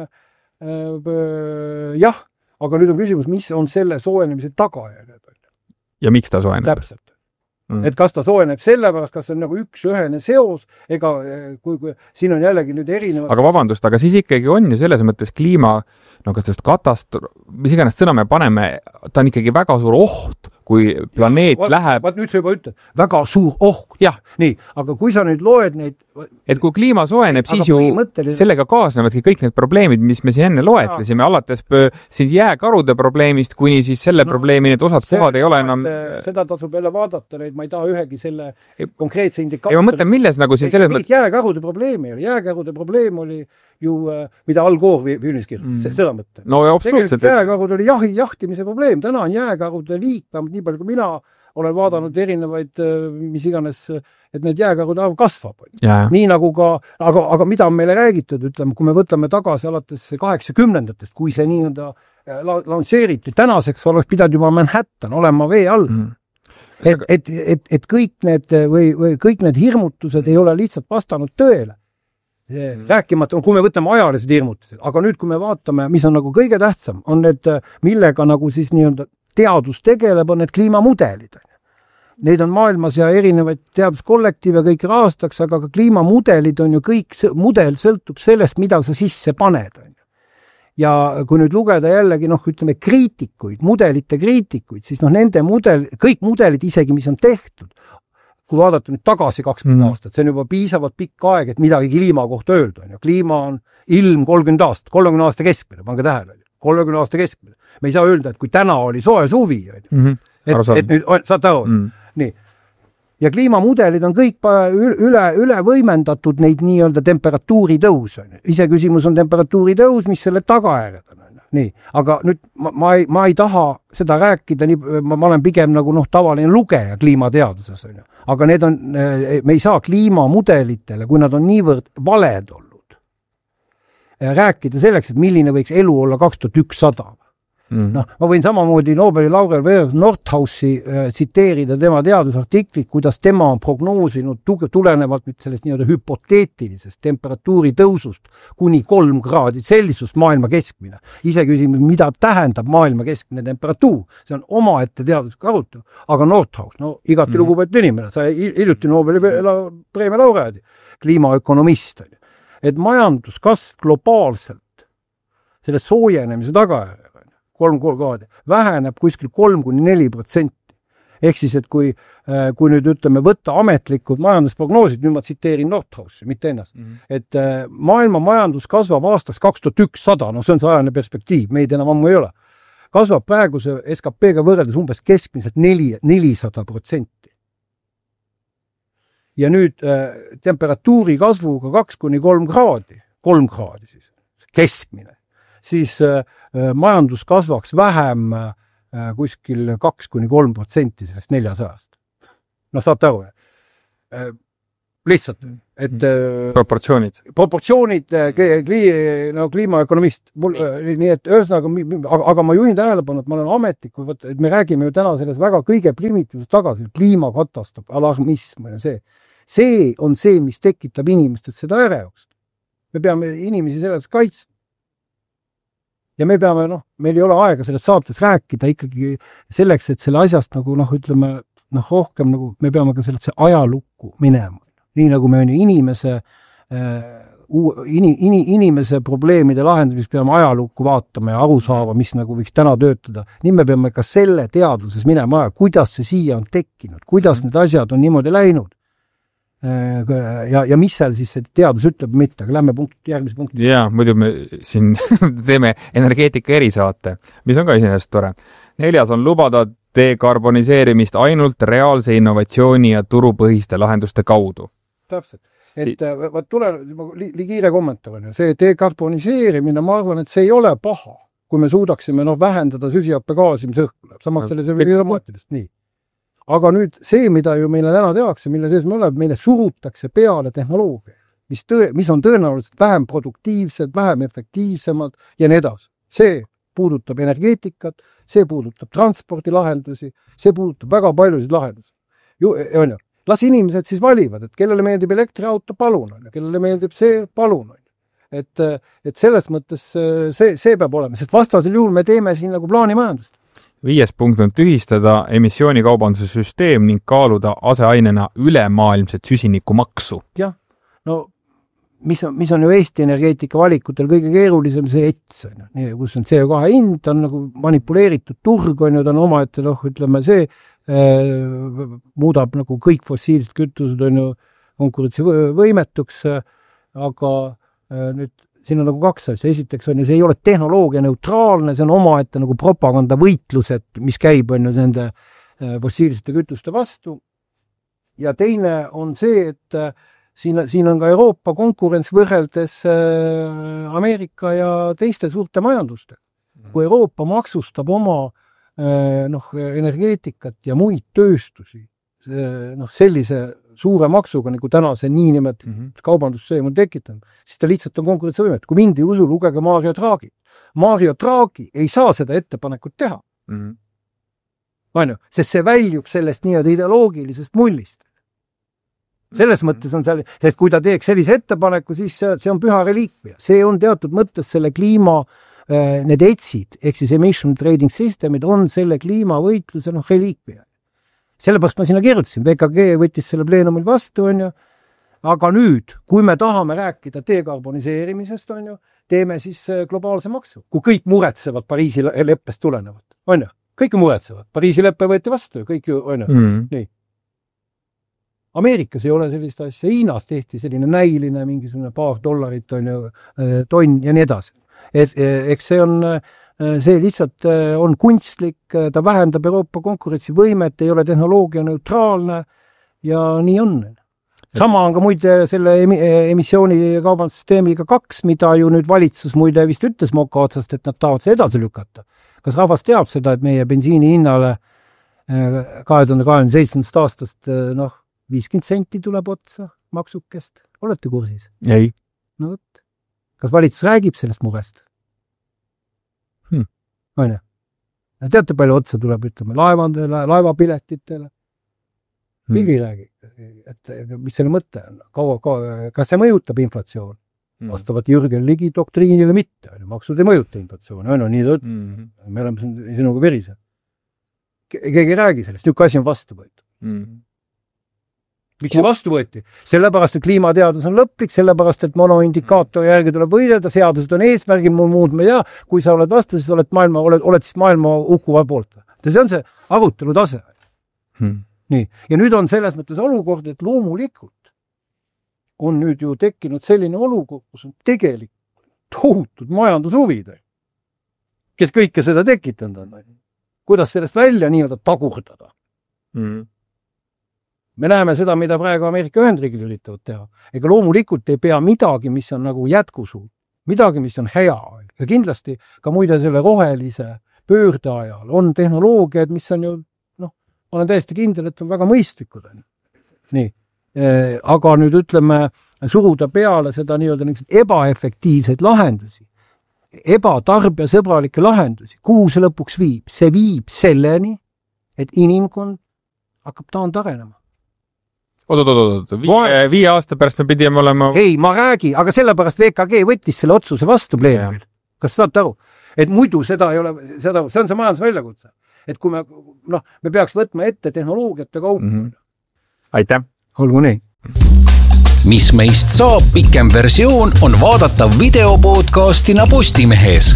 jah, aga nüüd on küsimus, mis on selle soojenemise tagajärjed. Ja miks ta soojeneb? Täpselt. Et kas ta soojeneb sellepärast, kas see on nagu üks-ühene seos, ega kui siin on jällegi nüüd erinevad... Aga vabandust, aga siis ikkagi on ju selles mõttes kliima, kas katastroof, mis iganes sõna me paneme, ta on ikkagi väga suur oht, kui planeet läheb... Vaat nüüd sa juba ütled, väga suur oht. Jah. Nii, aga kui sa nüüd loed neid... Et kui kliima soojeneb, siis ju sellega kaasnevadki kõik need probleemid, mis me siin enne loetlesime, alates siin jääkarude probleemist, kuni siis selle probleemi need osad kohad ei ole enam... Seda tasub jälle vaadata, neid ma ei taha ühegi selle konkreetse indikaatori... Ja ma mõtlen, milles nagu siin selles mõttes... Jääkarude probleemi oli. Jääkarude probleem oli ju, mida Al Gore Püünis kirjutas, seda mõtte. No ja absoluutselt. Jääkarud oli jahtimise probleem. Täna on jääkarude liik, nii palju kui mina olen vaadanud erinevaid, mis iganes, et need jääkarud arv kasvab. Nii nagu ka, aga mida on meile räägitud, ütleme, kui me võtame tagasi alates 80-ndatest, kui see nii-öelda lansseeriti, tänaseks oleks pidanud juba Manhattan olema vee all. Et kõik need hirmutused ei ole lihtsalt vastanud tõele. Rääkimata, kui me võtame ajalised hirmutused, aga nüüd, kui me vaatame, mis on nagu kõige tähtsam, on need, millega nagu siis nii-öelda teadus tegeleb, on need kliimamudelid. Neid on maailmas ja erinevaid teaduskollektiive kõik rahastaks, aga ka kliimamudelid on ju kõik, mudel sõltub sellest, mida sa sisse paned. Ja kui nüüd lugeda jällegi, ütleme, kriitikuid, mudelite kriitikuid, siis nende kõik mudelid isegi, mis on tehtud, kui vaadata nüüd tagasi 20 aastat, see on juba piisavalt pikk aeg, et midagi kliima kohta öelda. Kliima on ilm 30 aasta keskmine, pange tähele. 30 aasta keskmine. Me ei saa öelda, et kui täna oli soe suvi, et nüüd saad aru. Nii. Ja kliimamudelid on kõik üle võimendatud neid nii-öelda temperatuuri tõus. Ise küsimus on temperatuuri tõus, mis selle tagajärjed on. Nii, aga nüüd ma ei taha seda rääkida, ma olen pigem nagu tavaline lugeja kliimateaduses. Aga need on, me ei saa kliimamudelitele, kui nad on niivõrd valed olnud, rääkida selleks, et milline võiks elu olla 2100. Ma võin samamoodi Nobeli laureal Nordhausi tsiteerida tema teadusartiklit, kuidas tema on prognoosinud tulenevalt sellest nii-öelda hüpoteetilisest temperatuuri tõusust kuni 3 kraadi Celsius maailma keskmine. Ise küsime, mida tähendab maailma keskmine temperatuur. See on omaette teaduslik arutelu. Aga Nordhaus, igati lugupeetud inimene, sai hiljuti Nobeli preemia laureaadi, kliimaökonomist. Et majanduskasv globaalselt selle soojenemise tagajärjel 3 kraadi, väheneb kuskil 3–4%. Ehk siis, et kui nüüd ütleme, võtta ametlikud majandusprognoosid, nüüd ma tsiteerin Nordhausi, mitte ennast, et maailma majandus kasvab aastaks 2100, see on see ajane perspektiiv, meid enam ammu ei ole, kasvab praeguse SKP-ga võrreldes umbes keskmiselt 400%. ja nüüd temperatuuri kasvuga 2-3 kraadi, 3 kraadi siis, keskmine, siis majandus kasvaks vähem kuskil 2-3% sellest 400. No saate aru, lihtsalt, et proportsioonid kliimaökonomist, nii et ühesõnaga, aga ma juhin tähelepanu, et ma olen ametnik, et me räägime ju täna selles väga kõige primitiivsest tagasi, kliimakatastrof, alarmism, see on see, mis tekitab inimestest seda ärevust. Me peame inimesi sellest kaitsma. Ja me peame, meil ei ole aega selles saates rääkida ikkagi selleks, et selle asjast nagu, ütleme, rohkem nagu me peame ka sellesse ajalukku minema. Nii nagu me inimese probleemide lahendamis peame ajalukku vaatama ja aru saama, mis nagu võiks täna töötada. Nii me peame ka selle teadvuses minema, kuidas see siia on tekkinud, kuidas need asjad on niimoodi läinud. Ja mis seal siis see teadus ütleb mitte, aga lähme järgmise punkti. Jaa, muidu me siin teeme energeetika erisaate, mis on ka iseenesest tore. 4. on lubada dekarboniseerimist ainult reaalse innovatsiooni ja turupõhiste lahenduste kaudu. Täpselt. Et kiire kommentaar on. See dekarboniseerimine, ma arvan, et see ei ole paha, kui me suudaksime vähendada süsihappegaasi, mis õhku läheb. Samaks selles mõttest. Nii. Aga nüüd see, mida ju meile täna tehakse, mille sees me oleme, meile surutakse peale tehnoloogia, mis on tõenäoliselt vähem produktiivsed, vähem efektiivsemad ja nii edasi. See puudutab energeetikat, see puudutab transpordilahendusi, see puudutab väga paljusid lahendusi. Las inimesed siis valivad, et kellele meeldib elektriauto, palun, kellele meeldib see, palun. Et selles mõttes see peab olema, sest vastasel juhul me teeme siin nagu plaanimajandust. 5. punkt on tühistada emissioonikaubanduse süsteem ning kaaluda aseainena ülemaailmset süsinikumaksu. Jah, mis on ju Eesti energeetika valikutel kõige keerulisem see ETS, kus on CO2 hind, on nagu manipuleeritud turg, on ju, ta on omaette, ütleme see, muudab nagu kõik fossiilsed kütused on ju konkurentsivõimetuks, aga nüüd siin on nagu 2 asja. Esiteks on ju, see ei ole tehnoloogia neutraalne, see on omaette nagu propagandavõitlused, mis käib on ju nende fossiilsete kütuste vastu. Ja teine on see, et siin on ka Euroopa konkurents võrreldes Ameerika ja teiste suurte majanduste. Kui Euroopa maksustab oma energeetikat ja muid tööstusi sellise suure maksuga, nagu täna see niinimetatud kaubandussööm on tekitanud, siis ta lihtsalt on konkurentsivõimet. Kui mind ei usu, lugege Mario Draghi. Mario Draghi ei saa seda ettepanekut teha. Sest see väljub sellest nii-öelda ideoloogilisest mullist. Selles mõttes on seal, sest kui ta teeks sellise ettepaneku, siis see on püha reliikvia. See on teatud mõttes selle kliima, need ETSid, ehk siis emission trading systemid on selle kliimavõitluse reliikvia. Sellepärast ma sinna kirjutasin, VKG võttis selle pleenumil vastu, on ju, aga nüüd, kui me tahame rääkida dekarboniseerimisest, on ju, teeme siis globaalse maksu. Kui kõik muretsevad Pariisi leppest tulenevat, on ju, kõik muretsevad. Pariisi leppe võeti vastu, kõik ju, on ju, nii. Ameerikas ei ole sellist asja, Hiinas tehti selline näiline mingisugune $2 on ju, tonn ja nii edasi. Eks see lihtsalt on kunstlik, ta vähendab Euroopa konkurentsivõimet, ei ole tehnoloogia neutraalne ja nii on. Sama on ka muide selle emissiooni kaubandussüsteemiga 2, mida ju nüüd valitsus muide vist ütles moka otsast, et nad tahavad see edasi lükata. Kas rahvas teab seda, et meie bensiini hinnale 2027. aastast 50 senti tuleb otsa maksukest? Olete kursis? Ei. No võt. Kas valitsus räägib sellest murest? On ju? Teate palju otsa tuleb, ütleme, laevapiletitele? Mingi räägi, et mis selle mõte on? Kas see mõjutab inflatsioon? Vastavalt Jürgen Ligi doktriinile mitte. Maksud ei mõjuta inflatsiooni. Nii ta me oleme sinuga verised. Keegi ei räägi sellest. Niisugune asi on vastu võetud. Miks see vastu võeti? Sellepärast, et kliimateadus on lõplik, sellepärast, et monoindikaatori järgi tuleb võidelda, seadused on eesmärgil, muud me ei tea. Kui sa oled vastu, siis oled siis maailma hukkuva poolt. See on see arutelu tase. Nii. Ja nüüd on selles mõttes olukord, et loomulikult on nüüd ju tekkinud selline olukord, kus on tegelikult tohutud majandushuvid, kes kõike seda tekitanud on. Kuidas sellest välja nii-öelda tagurdada? me näeme seda, mida praegu Ameerika Ühendriigid üritavad teha. Ega loomulikult ei pea midagi, mis on nagu jätkusuut, midagi, mis on hea. Ja kindlasti ka muide selle rohelise pöörde ajal on tehnoloogiad, mis on ju, noh, olen täiesti kindel, et on väga mõistlikud. Nii. Aga nüüd ütleme, suruda peale seda nii-öelda ebaefektiivseid lahendusi, ebatarbijasõbralikke lahendusi, kuhu see lõpuks viib? See viib selleni, et inimkond hakkab taand arenema. Oot. 5 aasta pärast me pidime olema... Ei, ma räägi, aga sellepärast VKG võttis selle otsuse vastu pleenumil. Kas saate aru? Et muidu seda ei ole, see on see majandusväljakutse. Et kui me peaks võtma ette tehnoloogiate kaupa. Aitäh! Olgu nii. Mis meist saab pikem versioon on vaadatav videopodcastina Postimehes.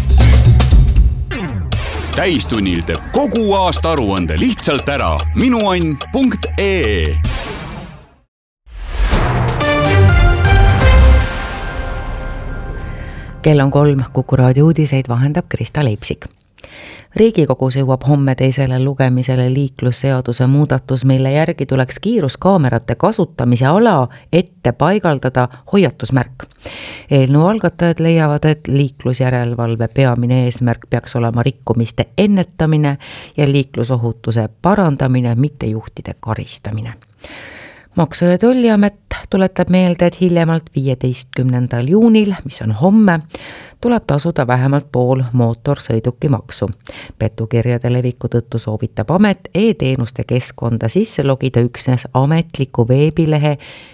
Täistunnil teeb kogu aasta aruande lihtsalt ära minuann.ee. Kell on 3, Kuku raadio uudiseid vahendab Krista Leipsik. Riigikogus jõuab homme teisele lugemisele liiklusseaduse muudatus, mille järgi tuleks kiiruskaamerate kasutamise ala ette paigaldada hoiatusmärk. Eelnõu algatajad leiavad, et liiklusjärelevalve peamine eesmärk peaks olema rikkumiste ennetamine ja liiklusohutuse parandamine, mitte juhtide karistamine. Maksu- ja Tolliamet tuletab meelde, et hiljemalt 15. juunil, mis on homme, tuleb tasuda vähemalt pool mootorsõidukimaksu. Petukirjade leviku tõttu soovitab amet e-teenuste keskkonda sisse logida üksnes ametliku veebilehe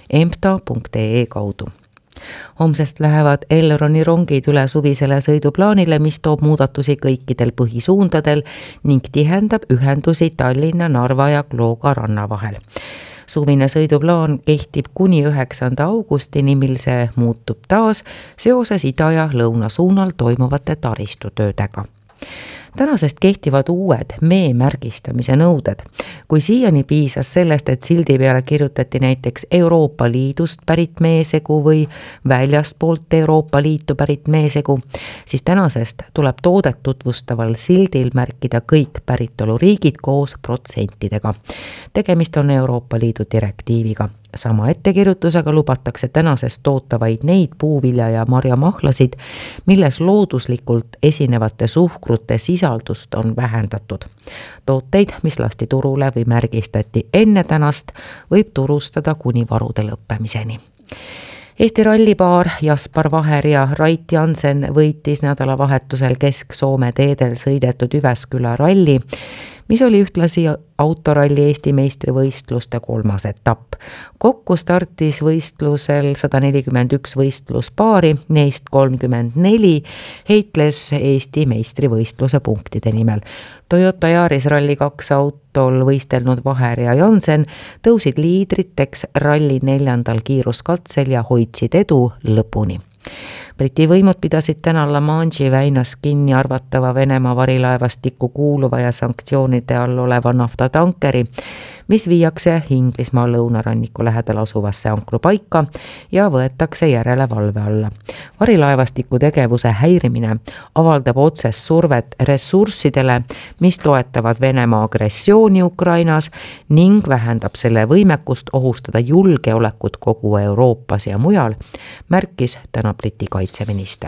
emta.ee kaudu. Homsest lähevad Elroni rongid üle suvisele sõiduplaanile, mis toob muudatusi kõikidel põhisuundadel ning tihendab ühendusi Tallinna, Narva ja Klooga ranna vahel. Suvine sõiduplaan kehtib kuni 9. augustini, mil see muutub taas seoses ida ja lõuna suunal toimuvate taristutöödega. Tänasest kehtivad uued mee-märgistamise nõuded. Kui siiani piisas sellest, et sildi peale kirjutati näiteks Euroopa Liidust pärit meesegu või väljastpoolt Euroopa Liitu pärit meesegu, siis tänasest tuleb toodet tutvustaval sildil märkida kõik päritoluriigid koos protsentidega. Tegemist on Euroopa Liidu direktiiviga. Sama ettekirjutusega lubatakse tänasest tootavaid neid puuvilja- ja marjamahlasid, milles looduslikult esinevate suhkrute sisaldust on vähendatud. Tooteid, mis lasti turule või märgistati enne tänast, võib turustada kuni varude lõppemiseni. Eesti rallipaar Jaspar Vaher ja Rait Jansen võitis nädalavahetusel Kesk-Soome teedel sõidetud Üvesküla ralli, mis oli ühtlasi autoralli Eesti meistrivõistluste 3. etapp. Kokku startis võistlusel 141 võistluspaari, neist 34 heitles Eesti meistrivõistluse punktide nimel. Toyota Yaris Rally 2 autol võistelnud Vaher ja Jansen tõusid liidriteks ralli 4. kiiruskatsel ja hoidsid edu lõpuni. Briti võimud pidasid täna La Manche'i väinas kinni arvatava Venemaa varilaevastikku kuuluva ja sanktsioonide all oleva naftatankeri, mis viiakse Inglismaa lõunaranniku lähedal asuvasse ankrupaika ja võetakse järelevalve alla. Varilaevastiku tegevuse häirimine avaldab otsest survet ressurssidele, mis toetavad Venemaa agressiooni Ukrainas ning vähendab selle võimekust ohustada julgeolekut kogu Euroopas ja mujal, märkis täna Briti kaitseminister.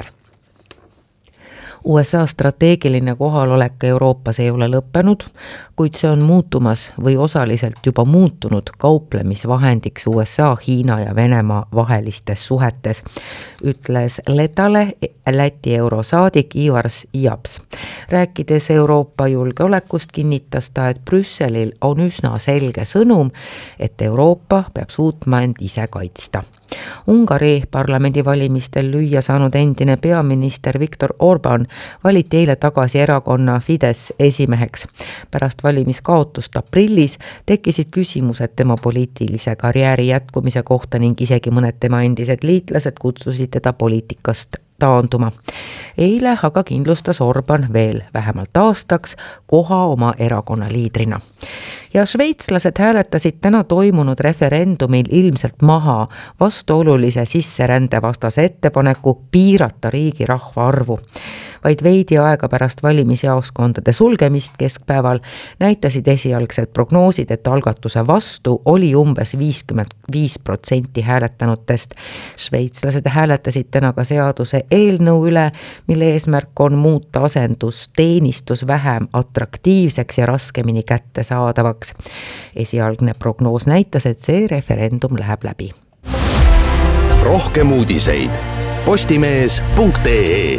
USA strateegiline kohalolek Euroopas ei ole lõppenud, kuid see on muutumas või osaliselt juba muutunud kauplemisvahendiks USA, Hiina ja Venemaa vahelistes suhetes, ütles Letale Läti eurosaadik Ivars Iaps. Rääkides Euroopa julgeolekust kinnitas ta, et Brüsselil on üsna selge sõnum, et Euroopa peab suutma end ise kaitsta. Ungari parlamendivalimistel lüüa saanud endine peaminister Viktor Orban valiti eile tagasi erakonna Fidesz esimeheks. Pärast valimiskaotust aprillis tekkisid küsimused tema poliitilise karjääri jätkumise kohta ning isegi mõned tema endised liitlased kutsusid teda poliitikast taanduma. Eile aga kindlustas Orban veel vähemalt aastaks koha oma erakonna liidrina. Ja šveitslased hääletasid täna toimunud referendumil ilmselt maha vastuolulise sisserände vastase ettepaneku piirata riigi rahvaarvu. vaid veidi aega pärast valimisjaoskondade sulgemist keskpäeval näitasid esialgsed prognoosid, et algatuse vastu oli umbes 55% hääletanutest. Šveitslased hääletasid täna ka seaduse eelnõu üle, mille eesmärk on muuta asendusteenistus vähem atraktiivseks ja raskemini kättesaadavaks. Esialgne prognoos näitas, et see referendum läheb läbi. Rohkem uudiseid postimees.ee.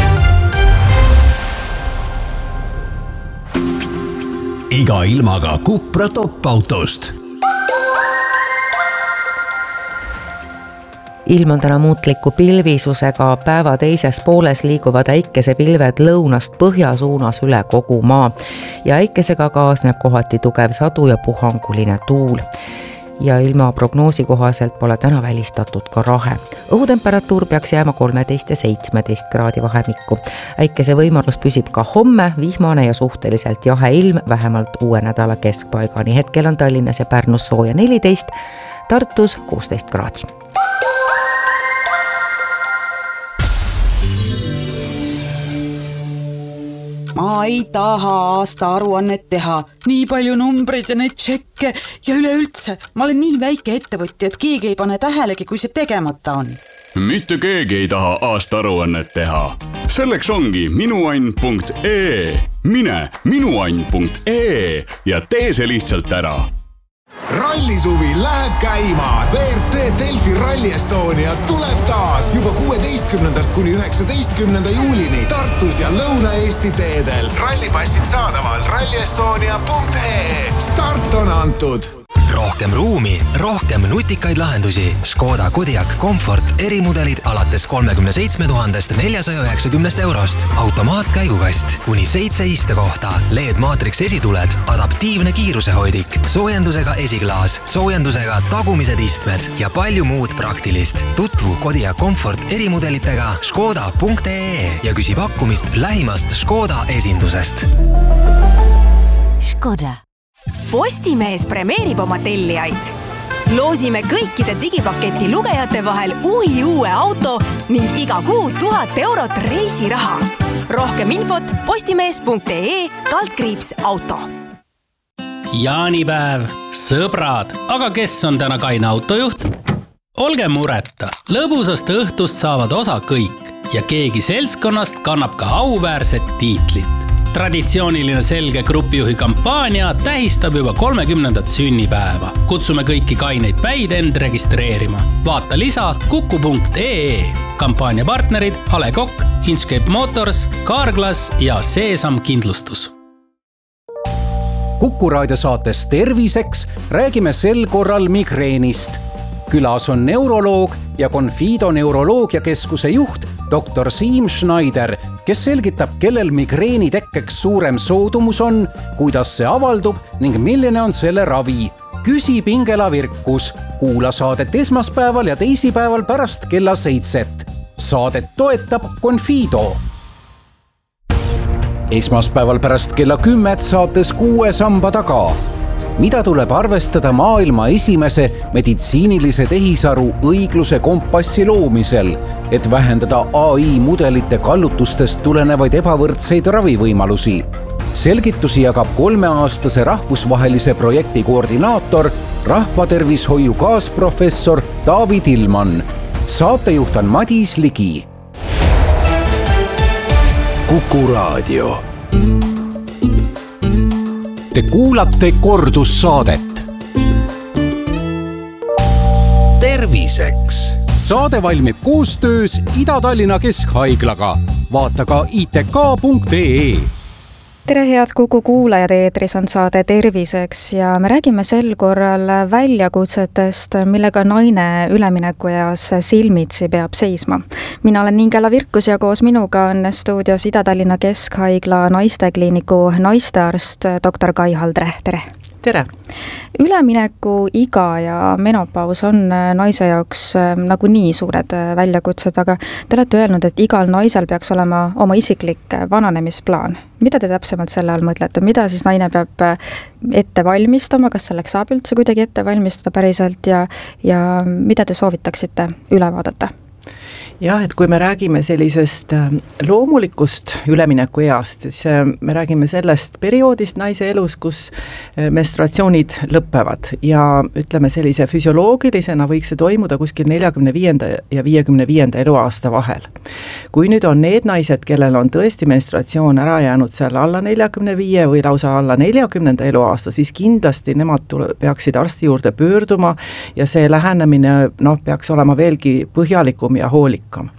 Iga ilmaga Cupra top-autost. Ilm on täna muutliku pilvisusega, päeva teises pooles liiguvad äikesepilved lõunast põhja suunas üle kogu maa ja äikesega kaasneb kohati tugev sadu ja puhanguline tuul. Ja ilma prognoosi kohaselt pole täna välistatud ka rahe. Õhutemperatuur peaks jääma 13 ja 17 kraadi vahemikku. Äikese võimalus püsib ka homme, vihmane ja suhteliselt jahe ilm vähemalt uue nädala keskpaigani. Hetkel on Tallinnas ja Pärnus sooja 14, Tartus 16 kraadi. Ma ei taha aasta aruannet teha. Nii palju numbreid ja neid tšekke ja üleüldse. Ma olen nii väike ettevõtja, et keegi ei pane tähelegi, kui see tegemata on. Mitte keegi ei taha aasta aruannet teha. Selleks ongi minuann.ee. Mine minuann.ee ja tee see lihtsalt ära. Rallisuvi läheb käima. WRC Delfi Rally Estonia tuleb taas juba 16. kuni 19. juulini Tartus ja Lõuna-Eesti teedel. Rallipassid saadaval rallyestonia.ee. Start on antud. Rohkem ruumi, rohkem nutikaid lahendusi. Škoda Kodiaq Comfort erimudelid alates 37 490 eurost. Automaatkäigukast, kuni 7 istekohta, LED-maatriks esituled, adaptiivne kiirusehoidik, soojendusega esiklaas, soojendusega tagumised istmed ja palju muud praktilist. Tutvu Kodiaq Comfort erimudelitega škoda.ee ja küsi pakkumist lähimast Škoda esindusest. Škoda. Postimees premeerib oma tellijaid. Loosime kõikide digipaketi lugejate vahel uue auto ning iga kuu 1000 eurot reisiraha. Rohkem infot postimees.ee/auto. Jaanipäev, sõbrad, aga kes on täna kaine autojuht? Olge mureta, lõbusast õhtust saavad osa kõik ja keegi seltskonnast kannab ka auväärset tiitlit. Traditsiooniline selge grupijuhi kampaania tähistab juba 30. sünnipäeva. Kutsume kõiki kaineid päid end registreerima. Vaata lisa kuku.ee. Kampaania partnerid Ale Kokk, Inscape Motors, Carglass ja Seesam kindlustus. Kuku raadiosaates Terviseks räägime sel korral migreenist. Külas on neuroloog ja Confido neuroloogiakeskuse juht Dr. Siim Schneider, kes selgitab, kellel migreeni tekkeks suurem soodumus on, kuidas see avaldub ning milline on selle ravi. Küsi Pingela Virkus. Kuula saadet esmaspäeval ja teisipäeval pärast kella 7. Saadet toetab Confido. Esmaspäeval pärast kella 10 saates 6 samba taga. Mida tuleb arvestada maailma esimese meditsiinilise tehisaru õigluse kompassi loomisel, et vähendada AI mudelite kallutustest tulenevaid ebavõrdseid ravivõimalusi? Selgitusi jagab 3-aastase rahvusvahelise projekti koordinaator, rahvatervishoiu kaasprofessor David Ilman. Saatejuht on Madis Ligi. Kuku Raadio. Te kuulate kordussaadet. Terviseks. Saade valmib koostöös Ida-Tallinna Keskhaiglaga. Vaata ka itk.ee. Tere head Kuku kuulajad, eetris on saade Terviseks ja me räägime sel korral väljakutsetest, millega naine üleminekueas silmitsi peab seisma. Mina olen Ingela Virkus ja koos minuga on stuudios Ida-Tallinna Keskhaigla naistekliiniku naistearst Dr. Kai Haldre. Tere! Tere! Ülemineku iga ja menopaus on naise jaoks nagu nii suured väljakutsed, aga te olete öelnud, et igal naisel peaks olema oma isiklik vananemisplaan. Mida te täpsemalt selle all mõtlete? Mida siis naine peab ette valmistama? Kas selleks saab üldse kuidagi ette valmistada päriselt ja mida te soovitaksite üle vaadata? jah, et kui me räägime sellisest loomulikust üleminekueast, siis me räägime sellest perioodist naise elus, kus menstruatsioonid lõppevad ja ütleme sellise füsioloogilisena võiks see toimuda kuskil 45. ja 55. eluaasta vahel. Kui nüüd on need naised, kellel on tõesti menstruatsioon ära jäänud seal alla 45 või lausa alla 40. eluaasta, siis kindlasti nemad peaksid arsti juurde pöörduma ja see lähenemine peaks olema veelgi põhjalikum ja hoolikam.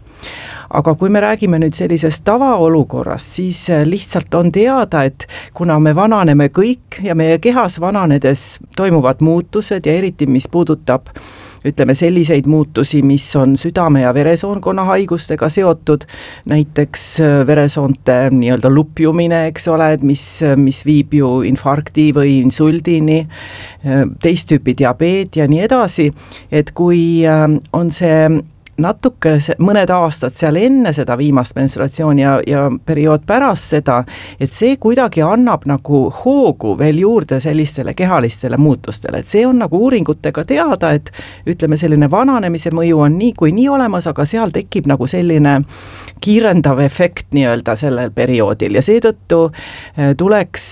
Aga kui me räägime nüüd sellisest tavaolukorrast, siis lihtsalt on teada, et kuna me vananeme kõik ja meie kehas vananedes toimuvad muutused ja eriti mis puudutab ütleme selliseid muutusi, mis on südame- ja veresoonkonna haigustega seotud, näiteks veresoonte nii-öelda lupjumine, eks ole, mis viib ju infarkti või insuldini, teist tüüpi diabeet ja nii edasi, et kui on see natuke mõned aastad seal enne seda viimast menstruatsiooni ja periood pärast seda, et see kuidagi annab nagu hoogu veel juurde sellistele kehalistele muutustele, et see on nagu uuringutega teada, et ütleme selline vananemise mõju on nii olemas, aga seal tekib nagu selline kiirendav efekt nii-öelda sellel perioodil ja seetõttu tuleks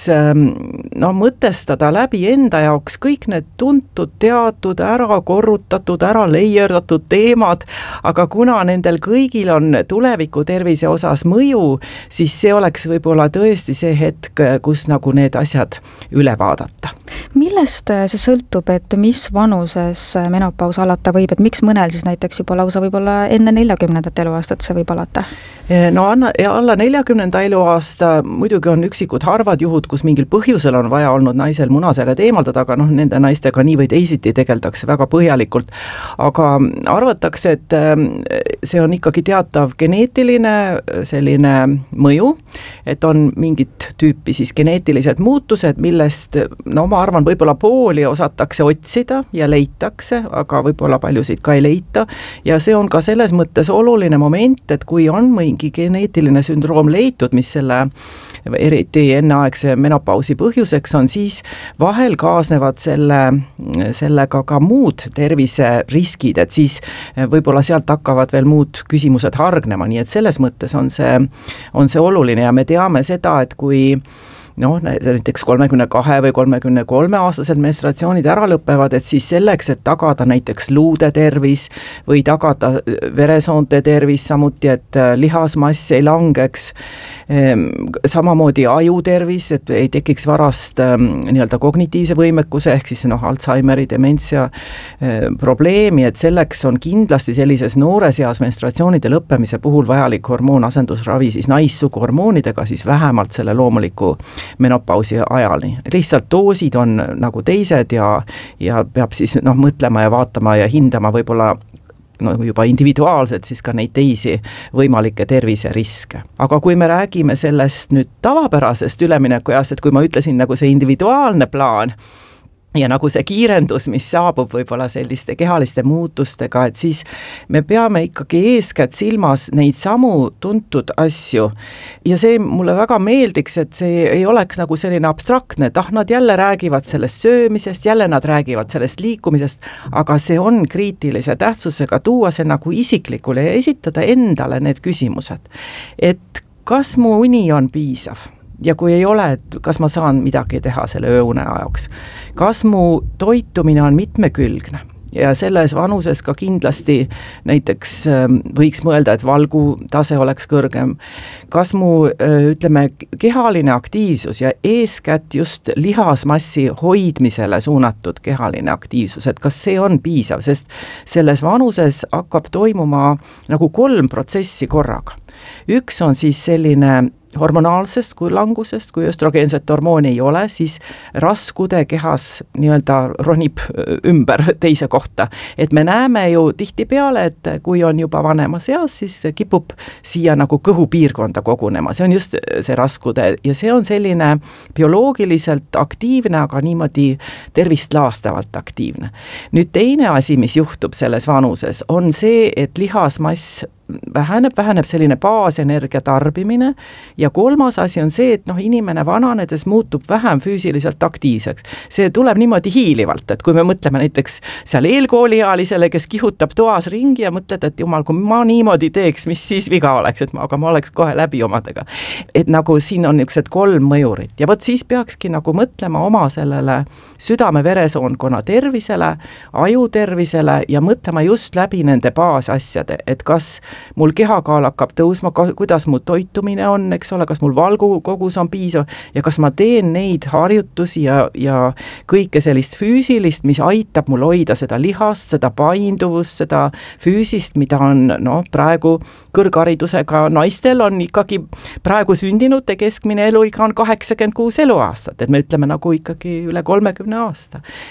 mõtestada läbi enda jaoks kõik need tuntud, teatud, ära korrutatud, ära leierdatud teemad, aga kuna nendel kõigil on tuleviku tervise osas mõju, siis see oleks võib-olla tõesti see hetk, kus nagu need asjad üle vaadata. Millest see sõltub, et mis vanuses menopaus alata võib, et miks mõnel siis näiteks juba lausa võib-olla enne 40. eluaastat see võib alata? No alla 40. eluaasta muidugi on üksikud harvad juhud, kus mingil põhjusel on vaja olnud naisel munasäred eemaldada, aga nende naistega nii või teisiti tegeldakse väga põhjalikult, aga arvatakse, et see on ikkagi teatav geneetiline selline mõju, et on mingit tüüpi siis geneetilised muutused, millest ma arvan, võib-olla pooli osatakse otsida ja leitakse, aga võib-olla paljusid ka ei leita ja see on ka selles mõttes oluline moment, et kui on mingi geneetiline sündroom leitud, mis selle eriti enneaegse menopausi põhjuseks on, siis vahel kaasnevad sellega ka muud terviseriskid, et siis võib-olla sealt hakkavad veel muud küsimused hargnema, nii et selles mõttes on see oluline ja me teame seda, et kui näiteks 32 või 33 aastased menstratsioonid ära lõpevad, et siis selleks, et tagada näiteks luude tervis või tagada veresoonte tervis, samuti, et lihasmass ei langeks, samamoodi aju tervis, et ei tekiks varast nii-öelda kognitiivse võimekuse ehk siis Alzheimeri, dementsia probleemi, et selleks on kindlasti sellises noores eas menstratsioonide lõppemise puhul vajalik hormoonasendusravi siis naissuguhormoonidega siis vähemalt selle loomuliku menopausi ajani. Lihtsalt doosid on nagu teised ja peab siis mõtlema ja vaatama ja hindama võib-olla juba individuaalselt siis ka neid teisi võimalikke terviseriske. Aga kui me räägime sellest nüüd tavapärasest üleminekuajast, et kui ma ütlesin nagu see individuaalne plaan, ja nagu see kiirendus, mis saabub võib-olla selliste kehaliste muutustega, et siis me peame ikkagi eeskätt silmas neid samu tuntud asju. Ja see mulle väga meeldiks, et see ei oleks nagu selline abstraktne, et nad jälle räägivad sellest söömisest, jälle nad räägivad sellest liikumisest, aga see on kriitilise tähtsusega tuua see nagu isiklikule ja esitada endale need küsimused. Et kas mu uni on piisav? Ja kui ei ole, et kas ma saan midagi teha selle ööune ajaks, kas mu toitumine on mitmekülgne ja selles vanuses ka kindlasti näiteks võiks mõelda, et valgutase oleks kõrgem, kas mu ütleme kehaline aktiivsus ja eeskätt just lihasmassi hoidmisele suunatud kehaline aktiivsus, et kas see on piisav, sest selles vanuses hakkab toimuma nagu 3 protsessi korraga. Üks on siis selline hormonaalsest kui langusest, kui östrogeenset hormooni ei ole, siis raskude kehas nii-öelda ronib ümber teise kohta. Et me näeme ju tihtipeale, et kui on juba vanemas eas, siis kipub siia nagu kõhupiirkonda kogunema. See on just see raskude ja see on selline bioloogiliselt aktiivne, aga niimoodi tervist laastavalt aktiivne. Nüüd teine asi, mis juhtub selles vanuses, on see, et lihasmass väheneb selline baasenergia tarbimine ja kolmas asi on see, et inimene vananedes muutub vähem füüsiliselt aktiivseks. See tuleb niimoodi hiilivalt, et kui me mõtleme näiteks seal eelkooliealisele, kes kihutab toas ringi ja mõtled, et jumal, kui ma niimoodi teeks, mis siis viga oleks, aga ma oleks kohe läbi omadega. Et nagu siin on niisugused 3 mõjurit ja vot siis peakski nagu mõtlema oma sellele südame-veresoonkonna tervisele, aju tervisele ja mõtlema just läbi nende baasasjade, et kas mul kehakaal hakkab tõusma, kuidas mu toitumine on, eks ole, kas mul valgukogus on piisav ja kas ma teen neid harjutusi ja kõike sellist füüsilist, mis aitab mul hoida seda lihast, seda painduvust, seda füüsist, mida on praegu kõrgharidusega naistel on ikkagi praegu sündinute keskmine eluiga on 86 eluaastat, et me ütleme nagu ikkagi üle 30 aasta.